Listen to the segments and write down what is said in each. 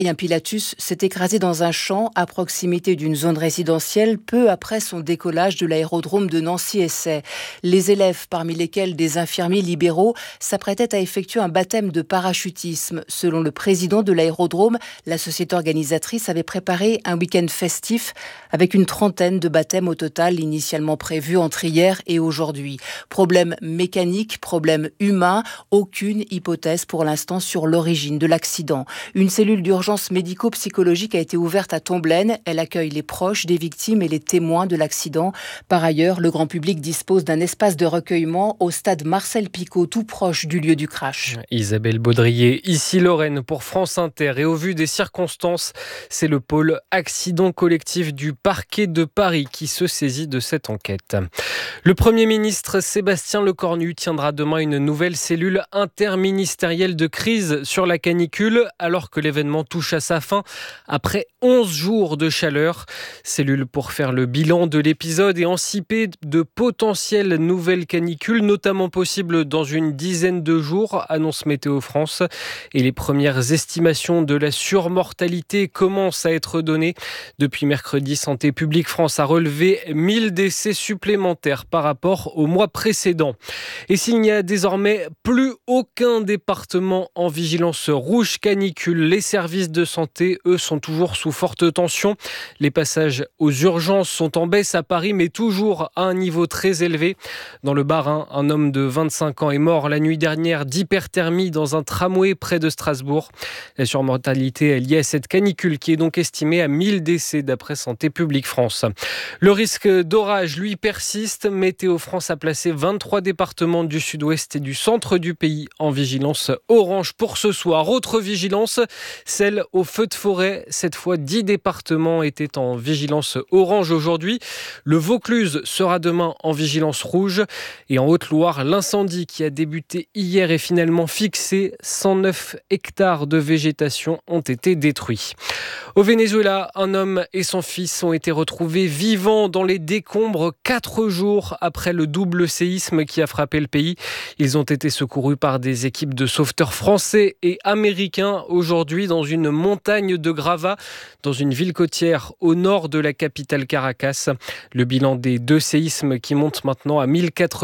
et un Pilatus s'est écrasé dans un champ à proximité d'une zone résidentielle peu après son décollage de l'aérodrome de Nancy-Essay. Les élèves, parmi lesquels des infirmiers libéraux, s'apprêtaient à effectuer un baptême de parachutisme. Selon le président de l'aérodrome, la société organisatrice avait préparé un week-end festif avec une trentaine de baptêmes au total initialement prévus entre hier et aujourd'hui. Problème mécanique, problème humain, aucune hypothèse pour l'instant sur l'origine de l'accident. Une cellule d'urgence médico-psychologique a été ouverte à Tomblaine. Elle accueille les proches des victimes et les témoins de l'accident. Par ailleurs, le grand public dispose d'un espace de recueillement au stade Marcel Picot, tout proche du lieu du crash. Isabelle Baudrier, ici Lorraine pour France Inter. Et au vu des circonstances, c'est le pôle accident collectif du parquet de Paris qui se saisit de cette enquête. Le Premier ministre Sébastien Lecornu tiendra demain une nouvelle cellule interministérielle de crise sur la canicule alors que l'événement touche à sa fin après 11 jours de chaleur. Cellule pour faire le bilan de l'épisode et anticiper de potentielles nouvelles canicules, notamment possibles dans une dizaine de jours, annonce Météo France. Et les premières estimations de la surmortalité commencent à être données. Depuis mercredi, Santé publique France a relevé 1000 décès supplémentaires par rapport au mois précédent. Et s'il n'y a désormais plus aucun département en vigilance rouge canicule, les services de santé, eux, sont toujours sous forte tension. Les passages aux urgences sont en baisse à Paris, mais toujours à un niveau très élevé. Dans le Bas-Rhin, un homme de 25 ans est mort la nuit dernière d'hyperthermie dans un tramway près de Strasbourg. La surmortalité est liée à cette canicule qui est donc estimée à 1000 décès d'après Santé publique France. Le risque d'orage, lui, persiste. Météo France a placé 23 départements du sud-ouest et du centre du pays en vigilance orange pour ce soir. Autre vigilance, celle au feu de forêt. Cette fois, 10 départements étaient en vigilance orange aujourd'hui. Le Vaucluse sera demain en vigilance rouge. Et en Haute-Loire, l'incendie qui a débuté hier est finalement fixé. 109 hectares de végétation ont été détruits. Au Venezuela, un homme et son fils ont été retrouvés vivants dans les décombres 4 jours après le double séisme qui a frappé le pays. Ils ont été secourus par des équipes de sauveteurs français et américains aujourd'hui dans une montagne de gravats dans une ville côtière au nord de la capitale Caracas. Le bilan des 2 séismes qui monte maintenant à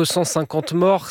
1450 morts,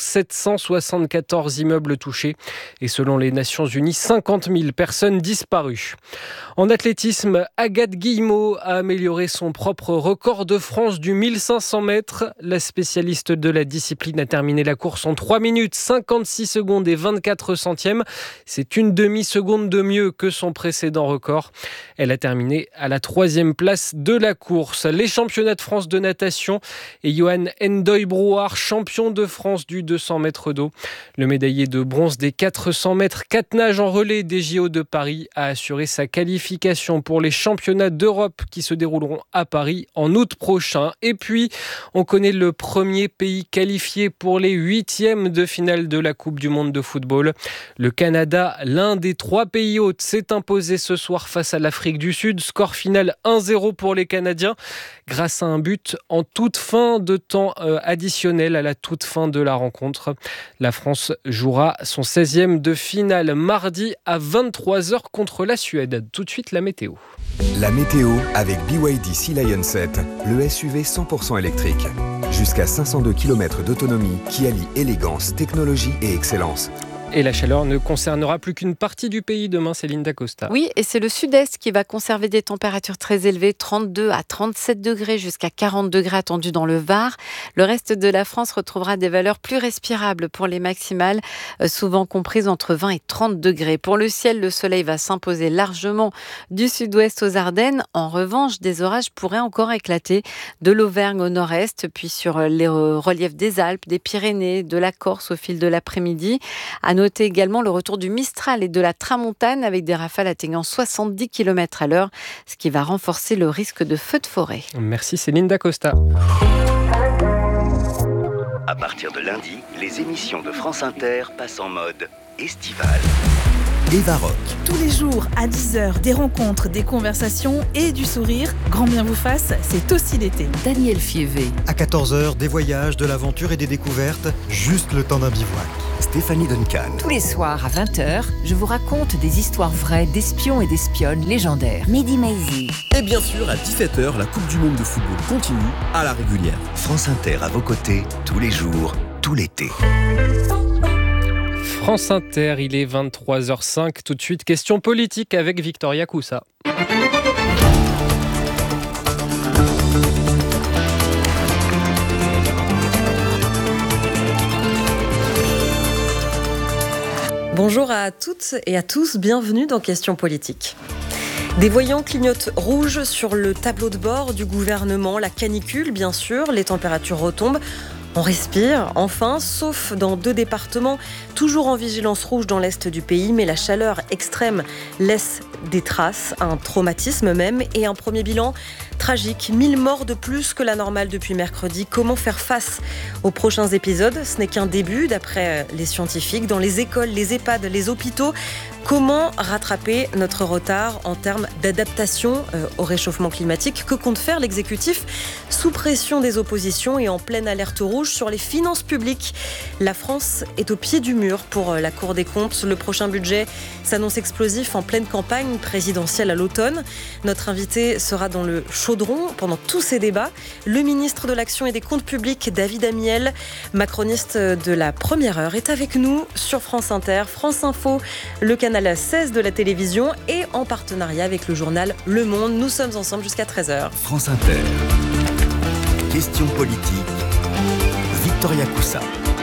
774 immeubles touchés et selon les Nations Unies, 50 000 personnes disparues. En athlétisme, Agathe Guillemot a amélioré son propre record de France du 1500 mètres. La spécialiste de la discipline a terminé la course en 3 minutes, 56 secondes et 24 centièmes. C'est une demi-seconde de mieux que son précédent record. Elle a terminé à la 3e place de la course. Les championnats de France de natation et Johan Ndoye-Brouard, champion de France du 200 mètres d'eau. Le médaillé de bronze des 400 mètres 4 nages en relais des JO de Paris a assuré sa qualification pour les championnats d'Europe qui se dérouleront à Paris en août prochain. Et puis, on connaît le premier pays qualifié pour les 8e de finale de la Coupe du Monde de football. Le Canada, l'un des 3 pays hôtes, s'est imposé ce soir face à l'Afrique du Sud. Score final 1-0 pour les Canadiens grâce à un but en toute fin de temps additionnel à la toute fin de la rencontre. La France jouera son 16e de finale mardi à 23h contre la Suède. Tout de suite, la météo. La météo avec BYD Sea Lion 7, le SUV 100% électrique. Jusqu'à 502 km d'autonomie qui allie élégance, technologie et excellence. Et la chaleur ne concernera plus qu'une partie du pays demain, Céline Dacosta. Oui, et c'est le sud-est qui va conserver des températures très élevées, 32 à 37 degrés jusqu'à 40 degrés attendus dans le Var. Le reste de la France retrouvera des valeurs plus respirables pour les maximales, souvent comprises entre 20 et 30 degrés. Pour le ciel, le soleil va s'imposer largement du sud-ouest aux Ardennes. En revanche, des orages pourraient encore éclater de l'Auvergne au nord-est, puis sur les reliefs des Alpes, des Pyrénées, de la Corse au fil de l'après-midi. À noter également le retour du Mistral et de la Tramontane avec des rafales atteignant 70 km à l'heure, ce qui va renforcer le risque de feux de forêt. Merci Céline Dacosta. À partir de lundi, les émissions de France Inter passent en mode estival. Eva Rock. Tous les jours à 10h, des rencontres, des conversations et du sourire. Grand bien vous fasse, c'est aussi l'été. Daniel Fievé. À 14h, des voyages, de l'aventure et des découvertes, juste le temps d'un bivouac. Stéphanie Duncan. Tous les soirs à 20h, je vous raconte des histoires vraies d'espions et d'espionnes légendaires. Mehdi Maizi. Et bien sûr, à 17h, la Coupe du Monde de football continue à la régulière. France Inter à vos côtés, tous les jours, tout l'été. France Inter, il est 23h05. Tout de suite, question politique avec Victoria Coussa. Bonjour à toutes et à tous, bienvenue dans Questions politiques. Des voyants clignotent rouge sur le tableau de bord du gouvernement, la canicule bien sûr, les températures retombent. On respire, enfin, sauf dans 2 départements, toujours en vigilance rouge dans l'est du pays, mais la chaleur extrême laisse des traces, un traumatisme même, et un premier bilan tragique. 1000 morts de plus que la normale depuis mercredi. Comment faire face aux prochains épisodes ? Ce n'est qu'un début, d'après les scientifiques. Dans les écoles, les EHPAD, les hôpitaux, comment rattraper notre retard en termes d'adaptation au réchauffement climatique ? Que compte faire l'exécutif sous pression des oppositions et en pleine alerte rouge sur les finances publiques ? La France est au pied du mur pour la Cour des comptes. Le prochain budget s'annonce explosif en pleine campagne présidentielle à l'automne. Notre invité sera dans le chaudron pendant tous ces débats. Le ministre de l'Action et des Comptes publics, David Amiel, macroniste de la première heure, est avec nous sur France Inter, France Info, le canal 16 de la télévision et en partenariat avec le journal Le Monde. Nous sommes ensemble jusqu'à 13h. France Inter. Questions politiques. Victoria Coussa.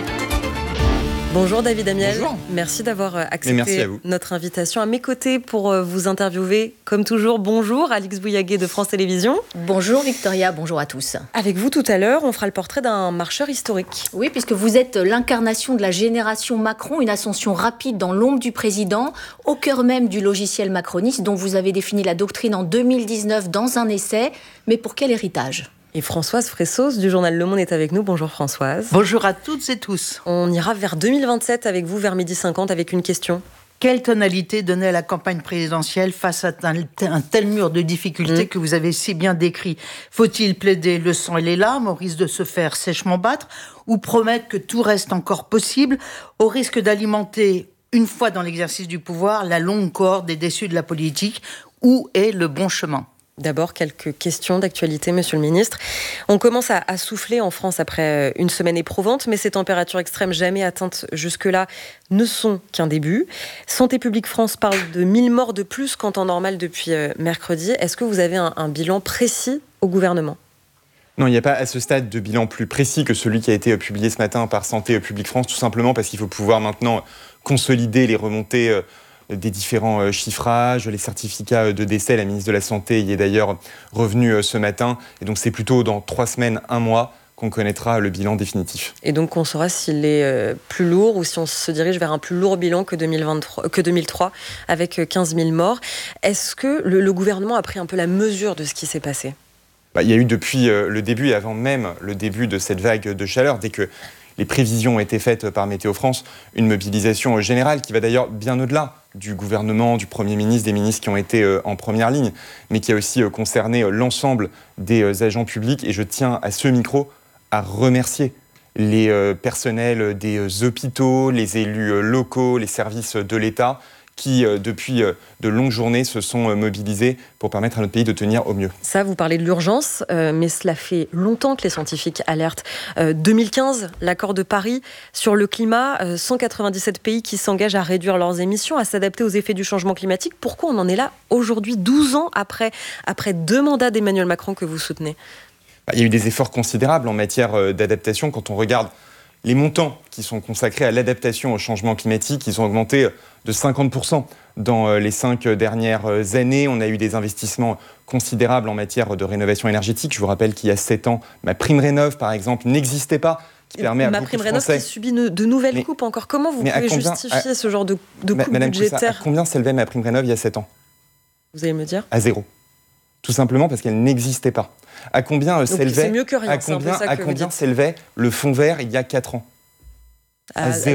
Bonjour David Amiel. Bonjour. Merci d'avoir accepté notre invitation. À mes côtés pour vous interviewer, comme toujours, bonjour Alix Bouillaguet de France Télévisions. Bonjour Victoria, bonjour à tous. Avec vous tout à l'heure, on fera le portrait d'un marcheur historique. Oui, puisque vous êtes l'incarnation de la génération Macron, une ascension rapide dans l'ombre du président, au cœur même du logiciel macroniste dont vous avez défini la doctrine en 2019 dans un essai. Mais pour quel héritage ? Et Françoise Fressos du journal Le Monde est avec nous. Bonjour Françoise. Bonjour à toutes et tous. On ira vers 2027 avec vous, vers 12h50, avec une question. Quelle tonalité donner à la campagne présidentielle face à un tel mur de difficultés que vous avez si bien décrit ? Faut-il plaider le sang et les larmes au risque de se faire sèchement battre ou promettre que tout reste encore possible au risque d'alimenter, une fois dans l'exercice du pouvoir, la longue corde des déçus de la politique ? Où est le bon chemin ? D'abord, quelques questions d'actualité, Monsieur le Ministre. On commence à souffler en France après une semaine éprouvante, mais ces températures extrêmes jamais atteintes jusque-là ne sont qu'un début. Santé publique France parle de 1000 morts de plus qu'en temps normal depuis mercredi. Est-ce que vous avez un bilan précis au gouvernement ? Non, il n'y a pas à ce stade de bilan plus précis que celui qui a été publié ce matin par Santé publique France, tout simplement parce qu'il faut pouvoir maintenant consolider les remontées des différents chiffrages, les certificats de décès. La ministre de la Santé y est d'ailleurs revenue ce matin. Et donc c'est plutôt dans 3 semaines, 1 mois qu'on connaîtra le bilan définitif. Et donc on saura s'il est plus lourd ou si on se dirige vers un plus lourd bilan que 2003 avec 15 000 morts. Est-ce que le gouvernement a pris un peu la mesure de ce qui s'est passé ? Il y a eu depuis le début et avant même le début de cette vague de chaleur, dès que les prévisions ont été faites par Météo France, une mobilisation générale qui va d'ailleurs bien au-delà du gouvernement, du Premier ministre, des ministres qui ont été en première ligne, mais qui a aussi concerné l'ensemble des agents publics. Et je tiens à ce micro à remercier les personnels des hôpitaux, les élus locaux, les services de l'État, qui, depuis de longues journées, se sont mobilisés pour permettre à notre pays de tenir au mieux. Ça, vous parlez de l'urgence, mais cela fait longtemps que les scientifiques alertent. 2015, l'accord de Paris sur le climat, 197 pays qui s'engagent à réduire leurs émissions, à s'adapter aux effets du changement climatique. Pourquoi on en est là aujourd'hui, 12 ans après 2 mandats d'Emmanuel Macron que vous soutenez ? Il y a eu des efforts considérables en matière d'adaptation. Quand on regarde les montants qui sont consacrés à l'adaptation au changement climatique, ils ont augmenté de 50% dans les 5 dernières années. On a eu des investissements considérables en matière de rénovation énergétique. Je vous rappelle qu'il y a 7 ans, MaPrimeRénov', par exemple, n'existait pas. Qui permet à MaPrimeRénov' qui subit de nouvelles coupes encore. Comment vous pouvez justifier ce genre de coupes budgétaires ? À combien s'élevait MaPrimeRénov' il y a 7 ans ? Vous allez me dire ? À 0. Tout simplement parce qu'elle n'existait pas. À combien s'élevait, à combien s'élevait le fonds vert il y a 4 ans ? À 0.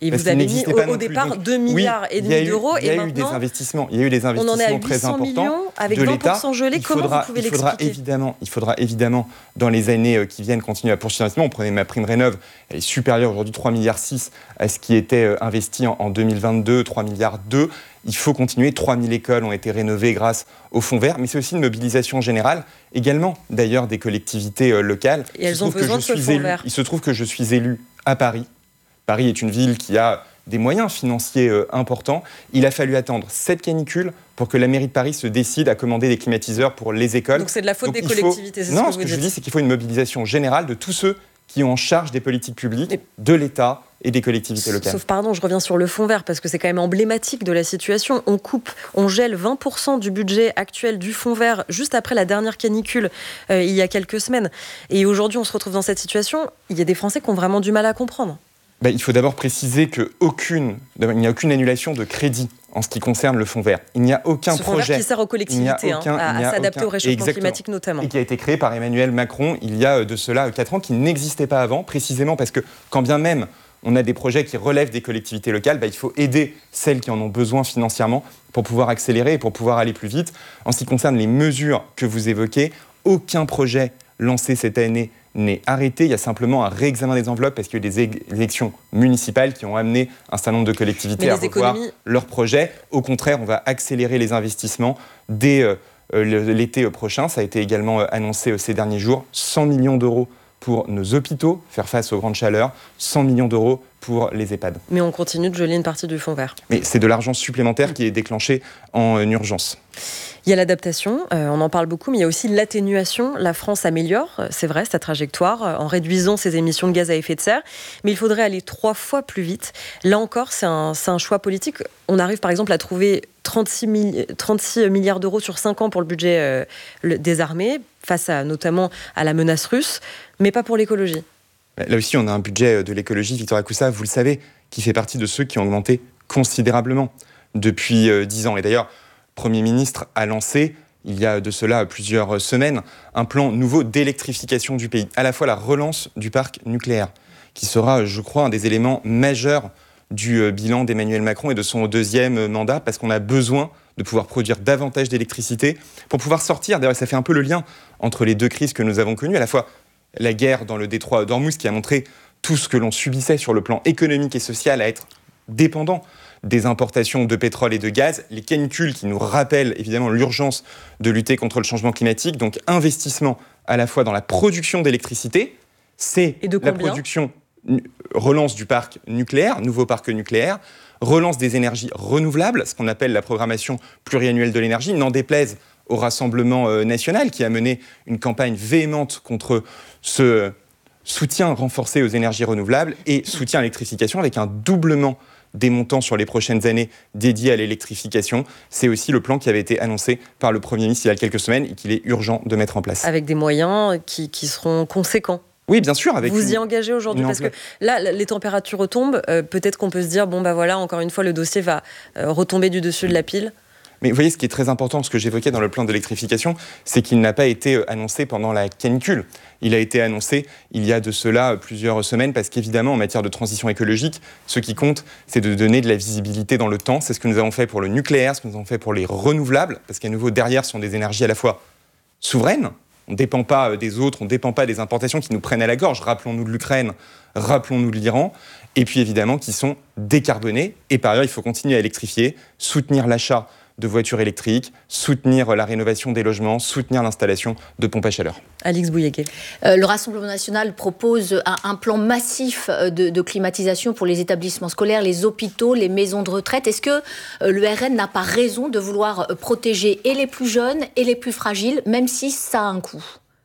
Et vous avez mis au départ 2 milliards et demi d'euros. Il y a eu des investissements on en est à très 800 importants millions avec 20% gelés. Comment vous pouvez l'expliquer ? Il faudra évidemment, dans les années qui viennent, continuer à poursuivre l'investissement. On prenait ma prime rénov', elle est supérieure aujourd'hui 3,6 milliards à ce qui était investi en 2022, 3,2 milliards. Il faut continuer. 3000 écoles ont été rénovées grâce au fonds vert, mais c'est aussi une mobilisation générale, également d'ailleurs des collectivités locales. Et elles ont besoin de ce fonds vert. Il se trouve que je suis élu à Paris. Paris est une ville qui a des moyens financiers importants. Il a fallu attendre 7 canicules pour que la mairie de Paris se décide à commander des climatiseurs pour les écoles. Donc c'est de la faute des collectivités, c'est Non, ce que vous dites. je dis, c'est qu'il faut une mobilisation générale de tous ceux qui ont en charge des politiques publiques, de l'État et des collectivités locales. Sauf, je reviens sur le fonds vert, parce que c'est quand même emblématique de la situation. On gèle 20% du budget actuel du fonds vert juste après la dernière canicule, il y a quelques semaines. Et aujourd'hui, on se retrouve dans cette situation. Il y a des Français qui ont vraiment du mal à comprendre. Il faut d'abord préciser qu'il n'y a aucune annulation de crédit en ce qui concerne le fonds vert. Il n'y a aucun projet. Ce fonds vert qui sert aux collectivités à s'adapter au réchauffement climatique notamment. Et qui a été créé par Emmanuel Macron il y a de cela 4 ans, qui n'existait pas avant, précisément parce que quand bien même on a des projets qui relèvent des collectivités locales, il faut aider celles qui en ont besoin financièrement pour pouvoir accélérer et pour pouvoir aller plus vite. En ce qui concerne les mesures que vous évoquez, aucun projet lancé cette année n'est arrêté. Il y a simplement un réexamen des enveloppes parce qu'il y a eu des élections municipales qui ont amené un certain nombre de collectivités à revoir leurs projets. Au contraire, on va accélérer les investissements dès l'été prochain. Ça a été également annoncé ces derniers jours. 100 millions d'euros pour nos hôpitaux, faire face aux grandes chaleurs, 100 millions d'euros pour les EHPAD. Mais on continue de geler une partie du fonds vert. Mais c'est de l'argent supplémentaire qui est déclenché en urgence. Il y a l'adaptation, on en parle beaucoup, mais il y a aussi l'atténuation. La France améliore, c'est vrai, sa trajectoire en réduisant ses émissions de gaz à effet de serre, mais il faudrait aller 3 fois plus vite. Là encore, c'est un choix politique. On arrive par exemple à trouver 36 milliards d'euros sur 5 ans pour le budget des armées, face notamment à la menace russe, mais pas pour l'écologie. Là aussi, on a un budget de l'écologie, Victoria Coussa, vous le savez, qui fait partie de ceux qui ont augmenté considérablement depuis 10 ans. Et d'ailleurs, le Premier ministre a lancé, il y a de cela plusieurs semaines, un plan nouveau d'électrification du pays. À la fois la relance du parc nucléaire, qui sera, je crois, un des éléments majeurs du bilan d'Emmanuel Macron et de son 2e mandat, parce qu'on a besoin de pouvoir produire davantage d'électricité pour pouvoir sortir. D'ailleurs, ça fait un peu le lien entre les 2 crises que nous avons connues, à la fois la guerre dans le détroit d'Ormuz qui a montré tout ce que l'on subissait sur le plan économique et social à être dépendant des importations de pétrole et de gaz, les canicules qui nous rappellent évidemment l'urgence de lutter contre le changement climatique, donc investissement à la fois dans la production d'électricité, c'est la production, relance du parc nucléaire, nouveau parc nucléaire, relance des énergies renouvelables, ce qu'on appelle la programmation pluriannuelle de l'énergie, n'en déplaise au Rassemblement national qui a mené une campagne véhémente contre ce soutien renforcé aux énergies renouvelables et soutien à l'électrification avec un doublement des montants sur les prochaines années dédiés à l'électrification. C'est aussi le plan qui avait été annoncé par le Premier ministre il y a quelques semaines et qu'il est urgent de mettre en place. Avec des moyens qui seront conséquents. Oui, bien sûr. Vous y engagez aujourd'hui parce que là, les températures retombent. Peut-être qu'on peut se dire, encore une fois, le dossier va retomber du dessus de la pile. Mais vous voyez, ce qui est très important, ce que j'évoquais dans le plan d'électrification, c'est qu'il n'a pas été annoncé pendant la canicule. Il a été annoncé il y a de cela plusieurs semaines, parce qu'évidemment, en matière de transition écologique, ce qui compte, c'est de donner de la visibilité dans le temps. C'est ce que nous avons fait pour le nucléaire, ce que nous avons fait pour les renouvelables, parce qu'à nouveau, derrière, ce sont des énergies à la fois souveraines. On ne dépend pas des autres, on ne dépend pas des importations qui nous prennent à la gorge. Rappelons-nous de l'Ukraine, rappelons-nous de l'Iran. Et puis évidemment, qui sont décarbonées. Et par ailleurs, il faut continuer à électrifier, soutenir l'achat de voitures électriques, soutenir la rénovation des logements, soutenir l'installation de pompes à chaleur. Alix Bouillégué. Le Rassemblement national propose un plan massif de climatisation pour les établissements scolaires, les hôpitaux, les maisons de retraite. Est-ce que le RN n'a pas raison de vouloir protéger et les plus jeunes et les plus fragiles, même si ça a un coût ?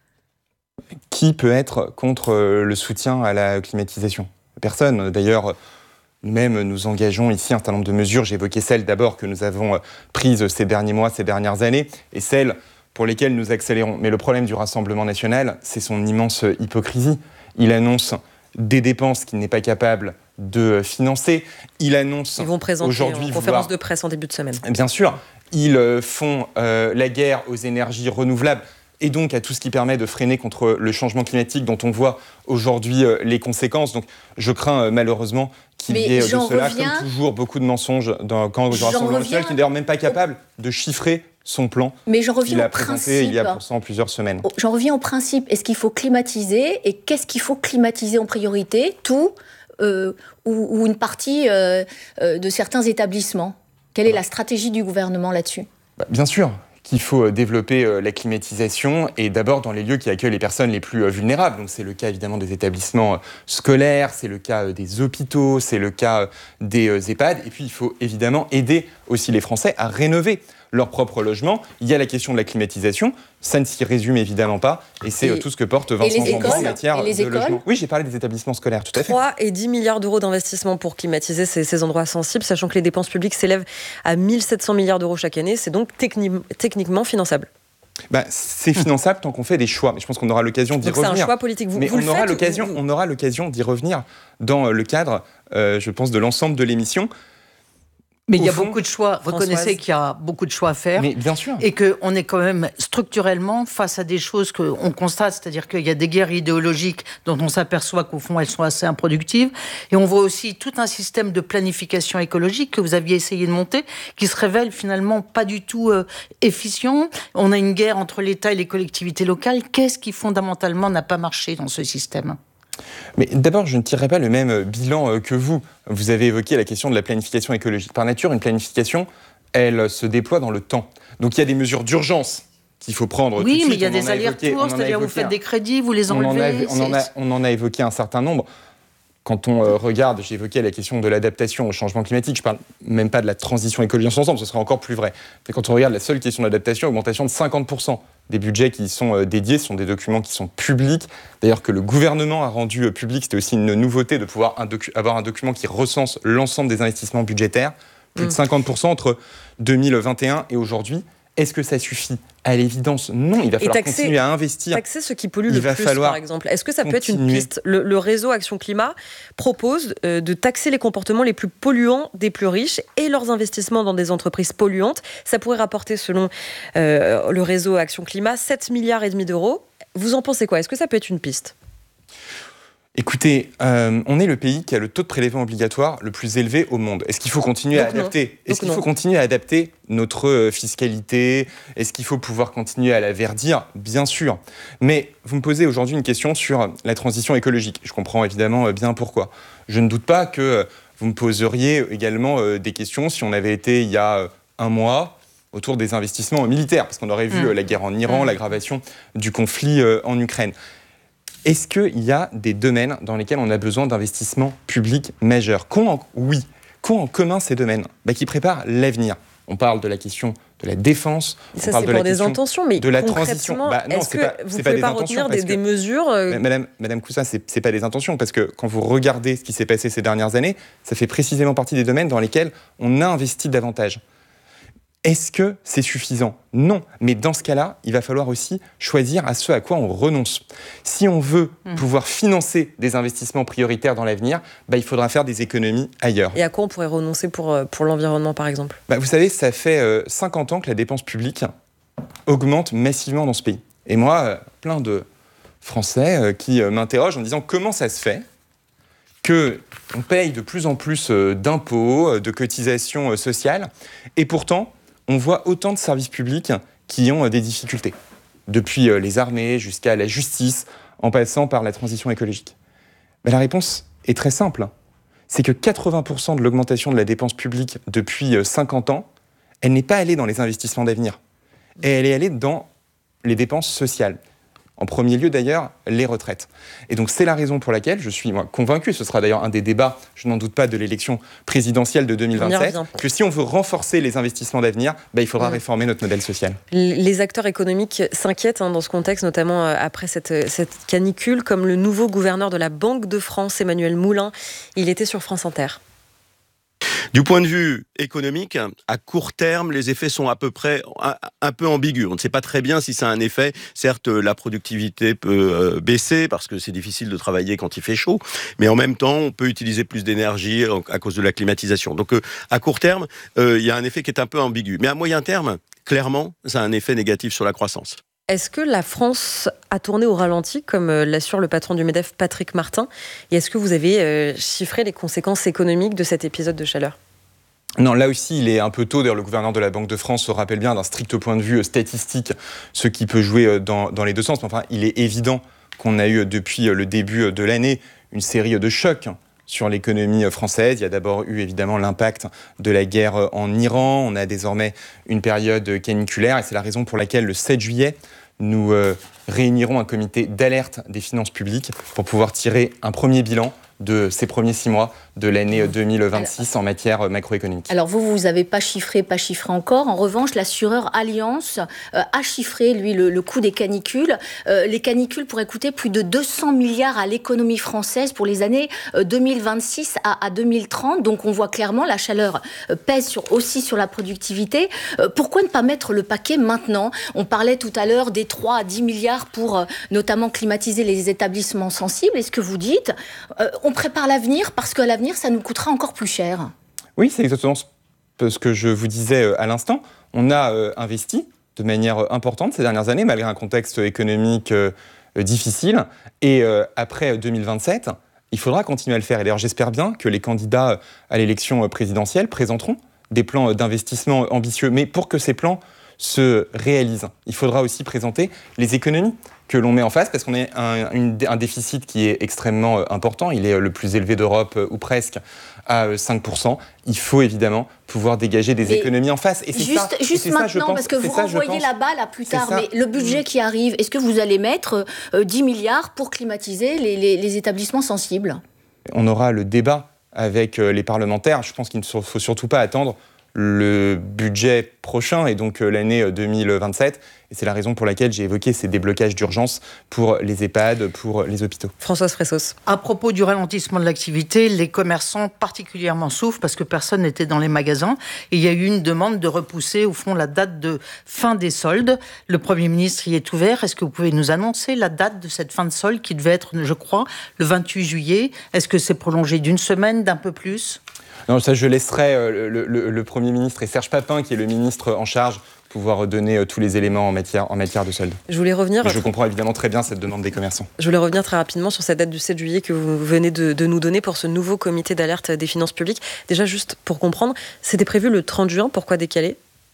Qui peut être contre le soutien à la climatisation ? Personne. D'ailleurs, nous-mêmes, nous engageons ici un certain nombre de mesures. J'ai évoqué celles d'abord que nous avons prises ces derniers mois, ces dernières années, et celles pour lesquelles nous accélérons. Mais le problème du Rassemblement national, c'est son immense hypocrisie. Il annonce des dépenses qu'il n'est pas capable de financer. Il annonce Ils vont présenter aujourd'hui une conférence de presse en début de semaine. Bien sûr, ils font la guerre aux énergies renouvelables. et donc à tout ce qui permet de freiner contre le changement climatique dont on voit aujourd'hui les conséquences. Donc je crains malheureusement qu'il y ait de cela, comme toujours, beaucoup de mensonges dans le camp du Rassemblement national, qui n'est d'ailleurs même pas capable de chiffrer son plan. Mais j'en reviens qu'il a au présenté principe. il y a pourtant plusieurs semaines. J'en reviens au principe. Est-ce qu'il faut climatiser et qu'est-ce qu'il faut climatiser en priorité? Tout ou une partie de certains établissements? Quelle est la stratégie du gouvernement là-dessus? Bien sûr qu'il faut développer la climatisation et d'abord dans les lieux qui accueillent les personnes les plus vulnérables. Donc c'est le cas évidemment des établissements scolaires, c'est le cas des hôpitaux, c'est le cas des EHPAD. Et puis il faut évidemment aider aussi les Français à rénover leur propre logement. Il y a la question de la climatisation, ça ne s'y résume évidemment pas, et c'est tout ce que porte Vincent Jeanbrun en matière de logement. Oui, j'ai parlé des établissements scolaires, tout à fait. 3 et 10 milliards d'euros d'investissement pour climatiser ces endroits sensibles, sachant que les dépenses publiques s'élèvent à 1700 milliards d'euros chaque année, c'est donc techniquement finançable. C'est finançable tant qu'on fait des choix, mais je pense qu'on aura l'occasion d'y revenir. C'est un choix politique, mais on aura l'occasion d'y revenir dans le cadre, je pense, de l'ensemble de l'émission. Mais il y a beaucoup de choix. Reconnaissez qu'il y a beaucoup de choix à faire. Mais bien sûr. Et qu'on est quand même structurellement face à des choses qu'on constate, c'est-à-dire qu'il y a des guerres idéologiques dont on s'aperçoit qu'au fond, elles sont assez improductives. Et on voit aussi tout un système de planification écologique que vous aviez essayé de monter, qui se révèle finalement pas du tout efficient. On a une guerre entre l'État et les collectivités locales. Qu'est-ce qui fondamentalement n'a pas marché dans ce système ? Mais d'abord, je ne tirerai pas le même bilan que vous. Vous avez évoqué la question de la planification écologique. Par nature, une planification, elle se déploie dans le temps. Donc il y a des mesures d'urgence qu'il faut prendre tout de suite. Oui, mais il y a des allers-retours, c'est-à-dire vous faites des crédits, vous les enlevez. On en a évoqué un certain nombre. Quand on regarde, j'ai évoqué la question de l'adaptation au changement climatique, je ne parle même pas de la transition écologique ensemble, ce serait encore plus vrai. Mais quand on regarde la seule question de l'adaptation, augmentation de 50% des budgets qui y sont dédiés, ce sont des documents qui sont publics, d'ailleurs que le gouvernement a rendu public, c'était aussi une nouveauté de pouvoir avoir un document qui recense l'ensemble des investissements budgétaires, plus de 50% entre 2021 et aujourd'hui. Est-ce que ça suffit ? À l'évidence, non. Il va falloir continuer à investir. Taxer ce qui pollue le plus, par exemple. Est-ce que ça peut être une piste ? Le réseau Action Climat propose de taxer les comportements les plus polluants des plus riches et leurs investissements dans des entreprises polluantes. Ça pourrait rapporter, selon le réseau Action Climat, 7,5 milliards d'euros. Vous en pensez quoi ? Est-ce que ça peut être une piste ? Écoutez, on est le pays qui a le taux de prélèvement obligatoire le plus élevé au monde. Est-ce qu'il faut continuer à adapter ? Est-ce qu'il faut continuer à adapter notre fiscalité ? Est-ce qu'il faut pouvoir continuer à la verdir ? Bien sûr. Mais vous me posez aujourd'hui une question sur la transition écologique. Je comprends évidemment bien pourquoi. Je ne doute pas que vous me poseriez également des questions si on avait été il y a un mois autour des investissements militaires, parce qu'on aurait vu la guerre en Iran, l'aggravation du conflit en Ukraine. Est-ce qu'il y a des domaines dans lesquels on a besoin d'investissements publics majeurs ? Oui. Qu'ont en commun ces domaines ? Qui préparent l'avenir. On parle de la question de la défense, on parle de la question intentions, mais de la transition. Non, est-ce que vous ne pouvez pas retenir des mesures Madame Cousin, c'est pas des intentions, parce que quand vous regardez ce qui s'est passé ces dernières années, ça fait précisément partie des domaines dans lesquels on a investi davantage. Est-ce que c'est suffisant ? Non. Mais dans ce cas-là, il va falloir aussi choisir à ce à quoi on renonce. Si on veut pouvoir financer des investissements prioritaires dans l'avenir, il faudra faire des économies ailleurs. Et à quoi on pourrait renoncer pour l'environnement, par exemple ? Vous savez, ça fait 50 ans que la dépense publique augmente massivement dans ce pays. Et moi, plein de Français qui m'interrogent en disant comment ça se fait qu'on paye de plus en plus d'impôts, de cotisations sociales, et pourtant, on voit autant de services publics qui ont des difficultés, depuis les armées jusqu'à la justice, en passant par la transition écologique. La réponse est très simple. C'est que 80% de l'augmentation de la dépense publique depuis 50 ans, elle n'est pas allée dans les investissements d'avenir. Et elle est allée dans les dépenses sociales. En premier lieu, d'ailleurs, les retraites. Et donc, c'est la raison pour laquelle je suis convaincu, ce sera d'ailleurs un des débats, je n'en doute pas, de l'élection présidentielle de 2027, que si on veut renforcer les investissements d'avenir, il faudra réformer notre modèle social. Les acteurs économiques s'inquiètent dans ce contexte, notamment après cette canicule, comme le nouveau gouverneur de la Banque de France, Emmanuel Moulin. Il était sur France Inter. Du point de vue économique, à court terme, les effets sont à peu près un peu ambigus. On ne sait pas très bien si ça a un effet. Certes, la productivité peut baisser parce que c'est difficile de travailler quand il fait chaud, mais en même temps, on peut utiliser plus d'énergie à cause de la climatisation. Donc, à court terme, il y a un effet qui est un peu ambigu. Mais à moyen terme, clairement, ça a un effet négatif sur la croissance. Est-ce que la France a tourné au ralenti, comme l'assure le patron du MEDEF, Patrick Martin? Et est-ce que vous avez chiffré les conséquences économiques de cet épisode de chaleur? Non, là aussi, il est un peu tôt. D'ailleurs, le gouverneur de la Banque de France se rappelle bien d'un strict point de vue statistique, ce qui peut jouer dans les deux sens. Mais enfin, il est évident qu'on a eu, depuis le début de l'année, une série de chocs sur l'économie française. Il y a d'abord eu évidemment l'impact de la guerre en Iran. On a désormais une période caniculaire et c'est la raison pour laquelle le 7 juillet, nous réunirons un comité d'alerte des finances publiques pour pouvoir tirer un premier bilan de ces premiers 6 mois de l'année 2026 en matière macroéconomique. Alors vous n'avez pas chiffré encore. En revanche, l'assureur Allianz a chiffré, lui, le coût des canicules. Les canicules pourraient coûter plus de 200 milliards à l'économie française pour les années 2026 à 2030. Donc on voit clairement la chaleur pèse aussi sur la productivité. Pourquoi ne pas mettre le paquet maintenant? On parlait tout à l'heure des 3 à 10 milliards pour notamment climatiser les établissements sensibles. Est-ce que vous dites on prépare l'avenir parce qu'à l'avenir, ça nous coûtera encore plus cher? Oui, c'est exactement ce que je vous disais à l'instant. On a investi de manière importante ces dernières années, malgré un contexte économique difficile. Et après 2027, il faudra continuer à le faire. Et d'ailleurs, j'espère bien que les candidats à l'élection présidentielle présenteront des plans d'investissement ambitieux. Mais pour que ces plans se réalisent, il faudra aussi présenter les économies que l'on met en face, parce qu'on a un déficit qui est extrêmement important. Il est le plus élevé d'Europe, ou presque, à 5%. Il faut évidemment pouvoir dégager des économies en face. Et c'est juste maintenant, parce que vous renvoyez la balle à plus tard, mais le budget qui arrive, est-ce que vous allez mettre 10 milliards pour climatiser les établissements sensibles? On aura le débat avec les parlementaires. Je pense qu'il ne faut surtout pas attendre le budget prochain et donc l'année 2027. Et c'est la raison pour laquelle j'ai évoqué ces déblocages d'urgence pour les EHPAD, pour les hôpitaux. Françoise Fressos. À propos du ralentissement de l'activité, les commerçants particulièrement souffrent parce que personne n'était dans les magasins. Et il y a eu une demande de repousser au fond la date de fin des soldes. Le Premier ministre y est ouvert. Est-ce que vous pouvez nous annoncer la date de cette fin de solde qui devait être, je crois, le 28 juillet? Est-ce que c'est prolongé d'une semaine, d'un peu plus? Non, ça je laisserai le Premier ministre et Serge Papin, qui est le ministre en charge, pouvoir donner tous les éléments en matière de solde. Je voulais revenir... Je comprends évidemment très bien cette demande des commerçants. Je voulais revenir très rapidement sur cette date du 7 juillet que vous venez de nous donner pour ce nouveau comité d'alerte des finances publiques. Déjà, juste pour comprendre, c'était prévu le 30 juin, pourquoi décaler ?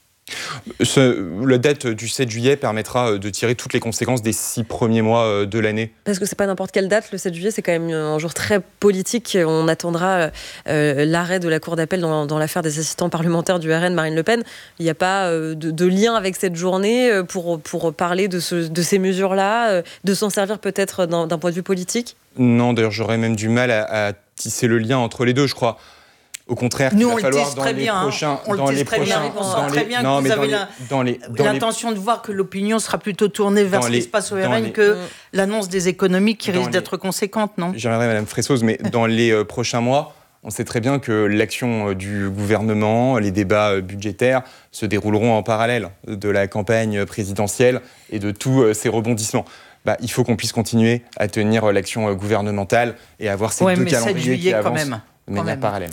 La date du 7 juillet permettra de tirer toutes les conséquences des 6 premiers mois de l'année. Parce que c'est pas n'importe quelle date, le 7 juillet, c'est quand même un jour très politique. On attendra l'arrêt de la Cour d'appel dans l'affaire des assistants parlementaires du RN, Marine Le Pen. Il n'y a pas de lien avec cette journée pour parler de ces mesures-là, de s'en servir peut-être d'un point de vue politique? Non, d'ailleurs, j'aurais même du mal à tisser le lien entre les deux, je crois. Au contraire, nous, on le teste très bien. On le teste très bien. On sent très bien que vous avez l'intention de voir que l'opinion sera plutôt tournée vers ce qui se passe au RN que l'annonce des économies qui risque d'être conséquente, non? J'y reviendrai, Madame Fressos, mais dans les prochains mois, on sait très bien que l'action du gouvernement, les débats budgétaires se dérouleront en parallèle de la campagne présidentielle et de tous ces rebondissements. Il faut qu'on puisse continuer à tenir l'action gouvernementale et avoir ces deux calendriers qui avancent. De manière parallèle.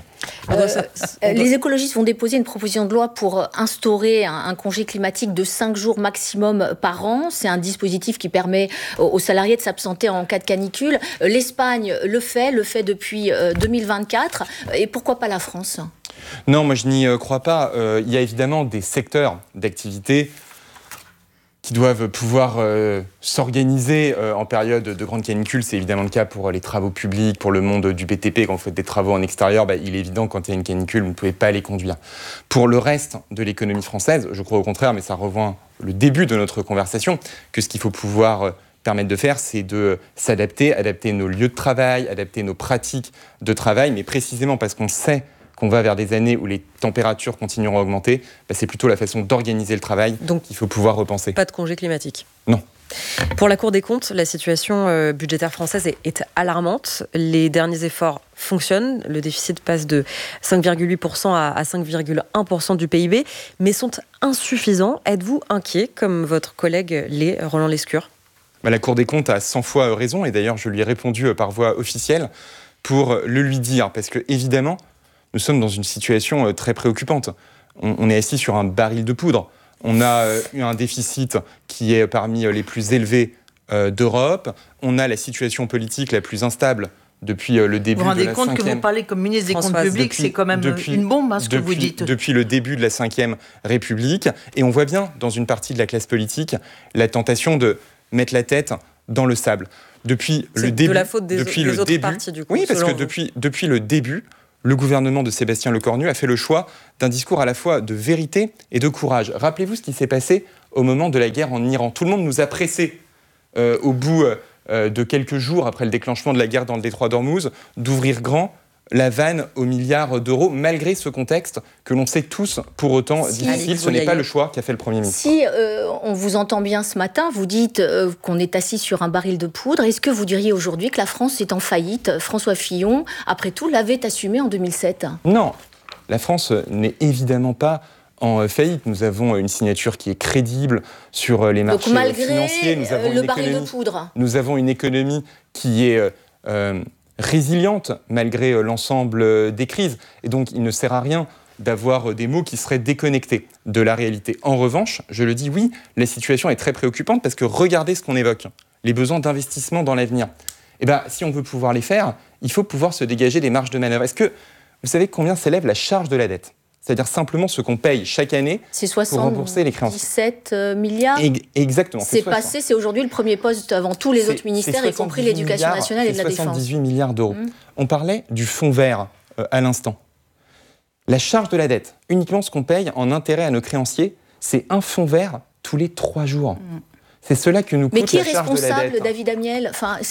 Les écologistes vont déposer une proposition de loi pour instaurer un congé climatique de 5 jours maximum par an. C'est un dispositif qui permet aux salariés de s'absenter en cas de canicule. L'Espagne le fait depuis 2024. Et pourquoi pas la France? Non, moi je n'y crois pas. Il y a évidemment des secteurs d'activité qui doivent pouvoir s'organiser en période de grande canicule. C'est évidemment le cas pour les travaux publics, pour le monde du BTP. Quand vous faites des travaux en extérieur, il est évident que quand il y a une canicule, vous ne pouvez pas les conduire. Pour le reste de l'économie française, je crois au contraire, mais ça rejoint le début de notre conversation, que ce qu'il faut pouvoir permettre de faire, c'est de s'adapter, adapter nos lieux de travail, adapter nos pratiques de travail, mais précisément parce qu'on sait qu'on va vers des années où les températures continueront à augmenter, c'est plutôt la façon d'organiser le travail qu'il faut pouvoir repenser. Pas de congé climatique? Non. Pour la Cour des comptes, la situation budgétaire française est alarmante. Les derniers efforts fonctionnent. Le déficit passe de 5,8% à 5,1% du PIB, mais sont insuffisants. Êtes-vous inquiet, comme votre collègue Roland Lescure? La Cour des comptes a 100 fois raison, et d'ailleurs je lui ai répondu par voie officielle pour le lui dire, parce que évidemment, nous sommes dans une situation très préoccupante. On est assis sur un baril de poudre. On a eu un déficit qui est parmi les plus élevés d'Europe. On a la situation politique la plus instable depuis le début de la 5e... Vous vous rendez compte que vous parlez comme ministre des Comptes publics, c'est quand même une bombe, ce que vous dites. Depuis le début de la 5e République. Et on voit bien, dans une partie de la classe politique, la tentation de mettre la tête dans le sable. Depuis le début, de la faute des autres partis, du coup. Oui, parce que depuis le début, le gouvernement de Sébastien Lecornu a fait le choix d'un discours à la fois de vérité et de courage. Rappelez-vous ce qui s'est passé au moment de la guerre en Iran. Tout le monde nous a pressés au bout de quelques jours après le déclenchement de la guerre dans le détroit d'Ormuz, d'ouvrir grand la vanne aux milliards d'euros, malgré ce contexte que l'on sait tous pour autant difficile. Ce n'est pas le choix qu'a fait le Premier ministre. Si on vous entend bien ce matin, vous dites qu'on est assis sur un baril de poudre. Est-ce que vous diriez aujourd'hui que la France est en faillite ? François Fillon, après tout, l'avait assumé en 2007. Non, la France n'est évidemment pas en faillite. Nous avons une signature qui est crédible sur les marchés financiers. Nous avons le baril de poudre. Nous avons une économie qui est résiliente malgré l'ensemble des crises. Et donc, il ne sert à rien d'avoir des mots qui seraient déconnectés de la réalité. En revanche, je le dis, oui, la situation est très préoccupante parce que regardez ce qu'on évoque, les besoins d'investissement dans l'avenir. Eh bien, si on veut pouvoir les faire, il faut pouvoir se dégager des marges de manœuvre. Est-ce que vous savez combien s'élève la charge de la dette ? C'est-à-dire simplement ce qu'on paye chaque année pour rembourser les créances. C'est 77 milliards. Exactement. C'est aujourd'hui le premier poste avant tous les autres ministères, y compris l'Éducation nationale et de la Défense. 78 milliards d'euros. On parlait du fonds vert à l'instant. La charge de la dette, uniquement ce qu'on paye en intérêt à nos créanciers, c'est un fonds vert tous les 3 jours. C'est cela que nous coûte la charge de la dette. Mais qui est responsable, David Amiel ?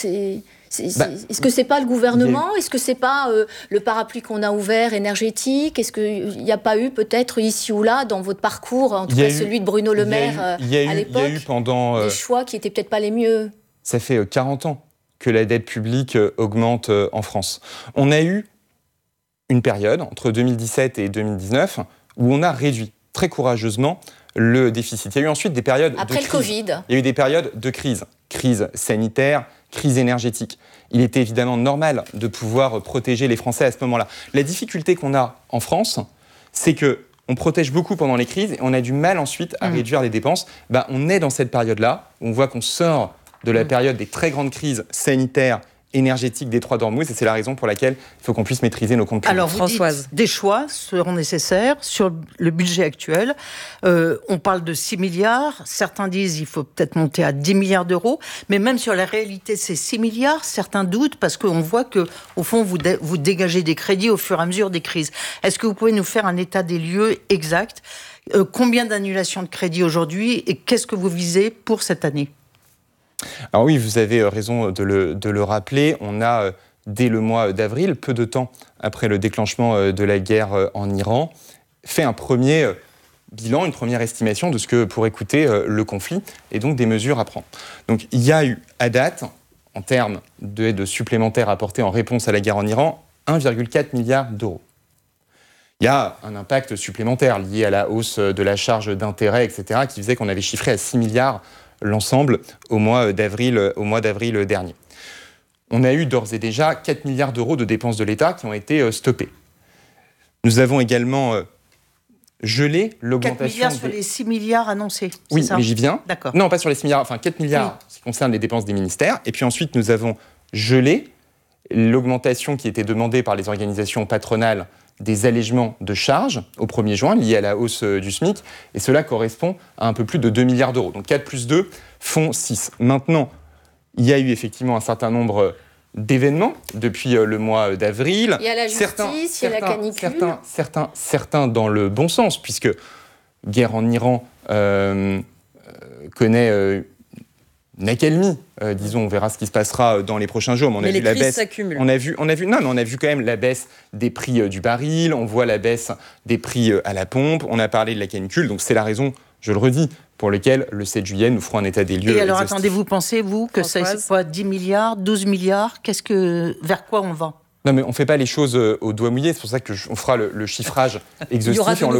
Est-ce que c'est pas le gouvernement ? Est-ce que c'est pas le parapluie qu'on a ouvert énergétique ? Est-ce qu'il n'y a pas eu peut-être ici ou là dans votre parcours, en tout cas celui de Bruno Le Maire à l'époque, des choix qui n'étaient peut-être pas les mieux ? Ça fait 40 ans que la dette publique augmente en France. On a eu une période entre 2017 et 2019 où on a réduit très courageusement le déficit. Il y a eu ensuite des périodes après de le crise. Covid. Il y a eu des périodes de crise. Crise sanitaire, crise énergétique. Il était évidemment normal de pouvoir protéger les Français à ce moment-là. La difficulté qu'on a en France, c'est qu'on protège beaucoup pendant les crises et on a du mal ensuite à réduire les dépenses. On est dans cette période-là, où on voit qu'on sort de la période des très grandes crises sanitaires, énergétique des détroit d'Ormuz, et c'est la raison pour laquelle il faut qu'on puisse maîtriser nos comptes publics. Alors, Françoise, des choix seront nécessaires sur le budget actuel. On parle de 6 milliards. Certains disent qu'il faut peut-être monter à 10 milliards d'euros. Mais même sur la réalité de ces 6 milliards, certains doutent parce qu'on voit qu'au fond, vous dégagez des crédits au fur et à mesure des crises. Est-ce que vous pouvez nous faire un état des lieux exact ? Combien d'annulations de crédits aujourd'hui et qu'est-ce que vous visez pour cette année ? Alors oui, vous avez raison de le rappeler. On a, dès le mois d'avril, peu de temps après le déclenchement de la guerre en Iran, fait un premier bilan, une première estimation de ce que pourrait coûter le conflit et donc des mesures à prendre. Donc il y a eu, à date, en termes d'aide supplémentaire apportée en réponse à la guerre en Iran, 1,4 milliard d'euros. Il y a un impact supplémentaire lié à la hausse de la charge d'intérêt, etc., qui faisait qu'on avait chiffré à 6 milliards l'ensemble au mois d'avril dernier. On a eu d'ores et déjà 4 milliards d'euros de dépenses de l'État qui ont été stoppées. Nous avons également gelé l'augmentation... 4 milliards sur les 6 milliards annoncés, oui, ça ? Mais j'y viens. D'accord. Non, pas sur les 6 milliards, enfin 4 milliards qui concernent les dépenses des ministères. Et puis ensuite, nous avons gelé l'augmentation qui était demandée par les organisations patronales des allègements de charges au 1er juin liés à la hausse du SMIC, et cela correspond à un peu plus de 2 milliards d'euros. Donc 4 plus 2 font 6. Maintenant, il y a eu effectivement un certain nombre d'événements depuis le mois d'avril. Il y a la justice, il y a la canicule. Certains dans le bon sens, puisque guerre en Iran connaît une accalmie, disons, on verra ce qui se passera dans les prochains jours. Mais les crises s'accumulent. On a vu quand même la baisse des prix du baril, on voit la baisse des prix à la pompe, on a parlé de la canicule, donc c'est la raison, je le redis, pour laquelle le 7 juillet nous ferons un état des lieux. Et alors attendez, vous pensez-vous que c'est quoi, 10 milliards, 12 milliards, vers quoi on va ? Non, mais on ne fait pas les choses au doigt mouillé. C'est pour ça qu'on fera le chiffrage exhaustif et on le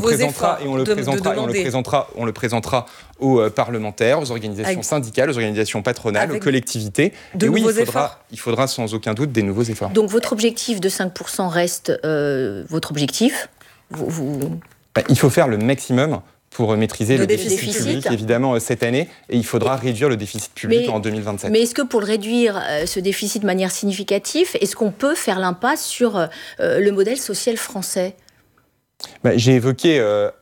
présentera aux parlementaires, aux organisations syndicales, aux organisations patronales, aux collectivités. Et oui, il faudra sans aucun doute des nouveaux efforts. Donc votre objectif de 5% reste votre objectif Il faut faire le maximum pour maîtriser le déficit public, évidemment, cette année. Et il faudra réduire le déficit public en 2027. Mais est-ce que pour le réduire, ce déficit de manière significative, est-ce qu'on peut faire l'impasse sur le modèle social français ? J'ai évoqué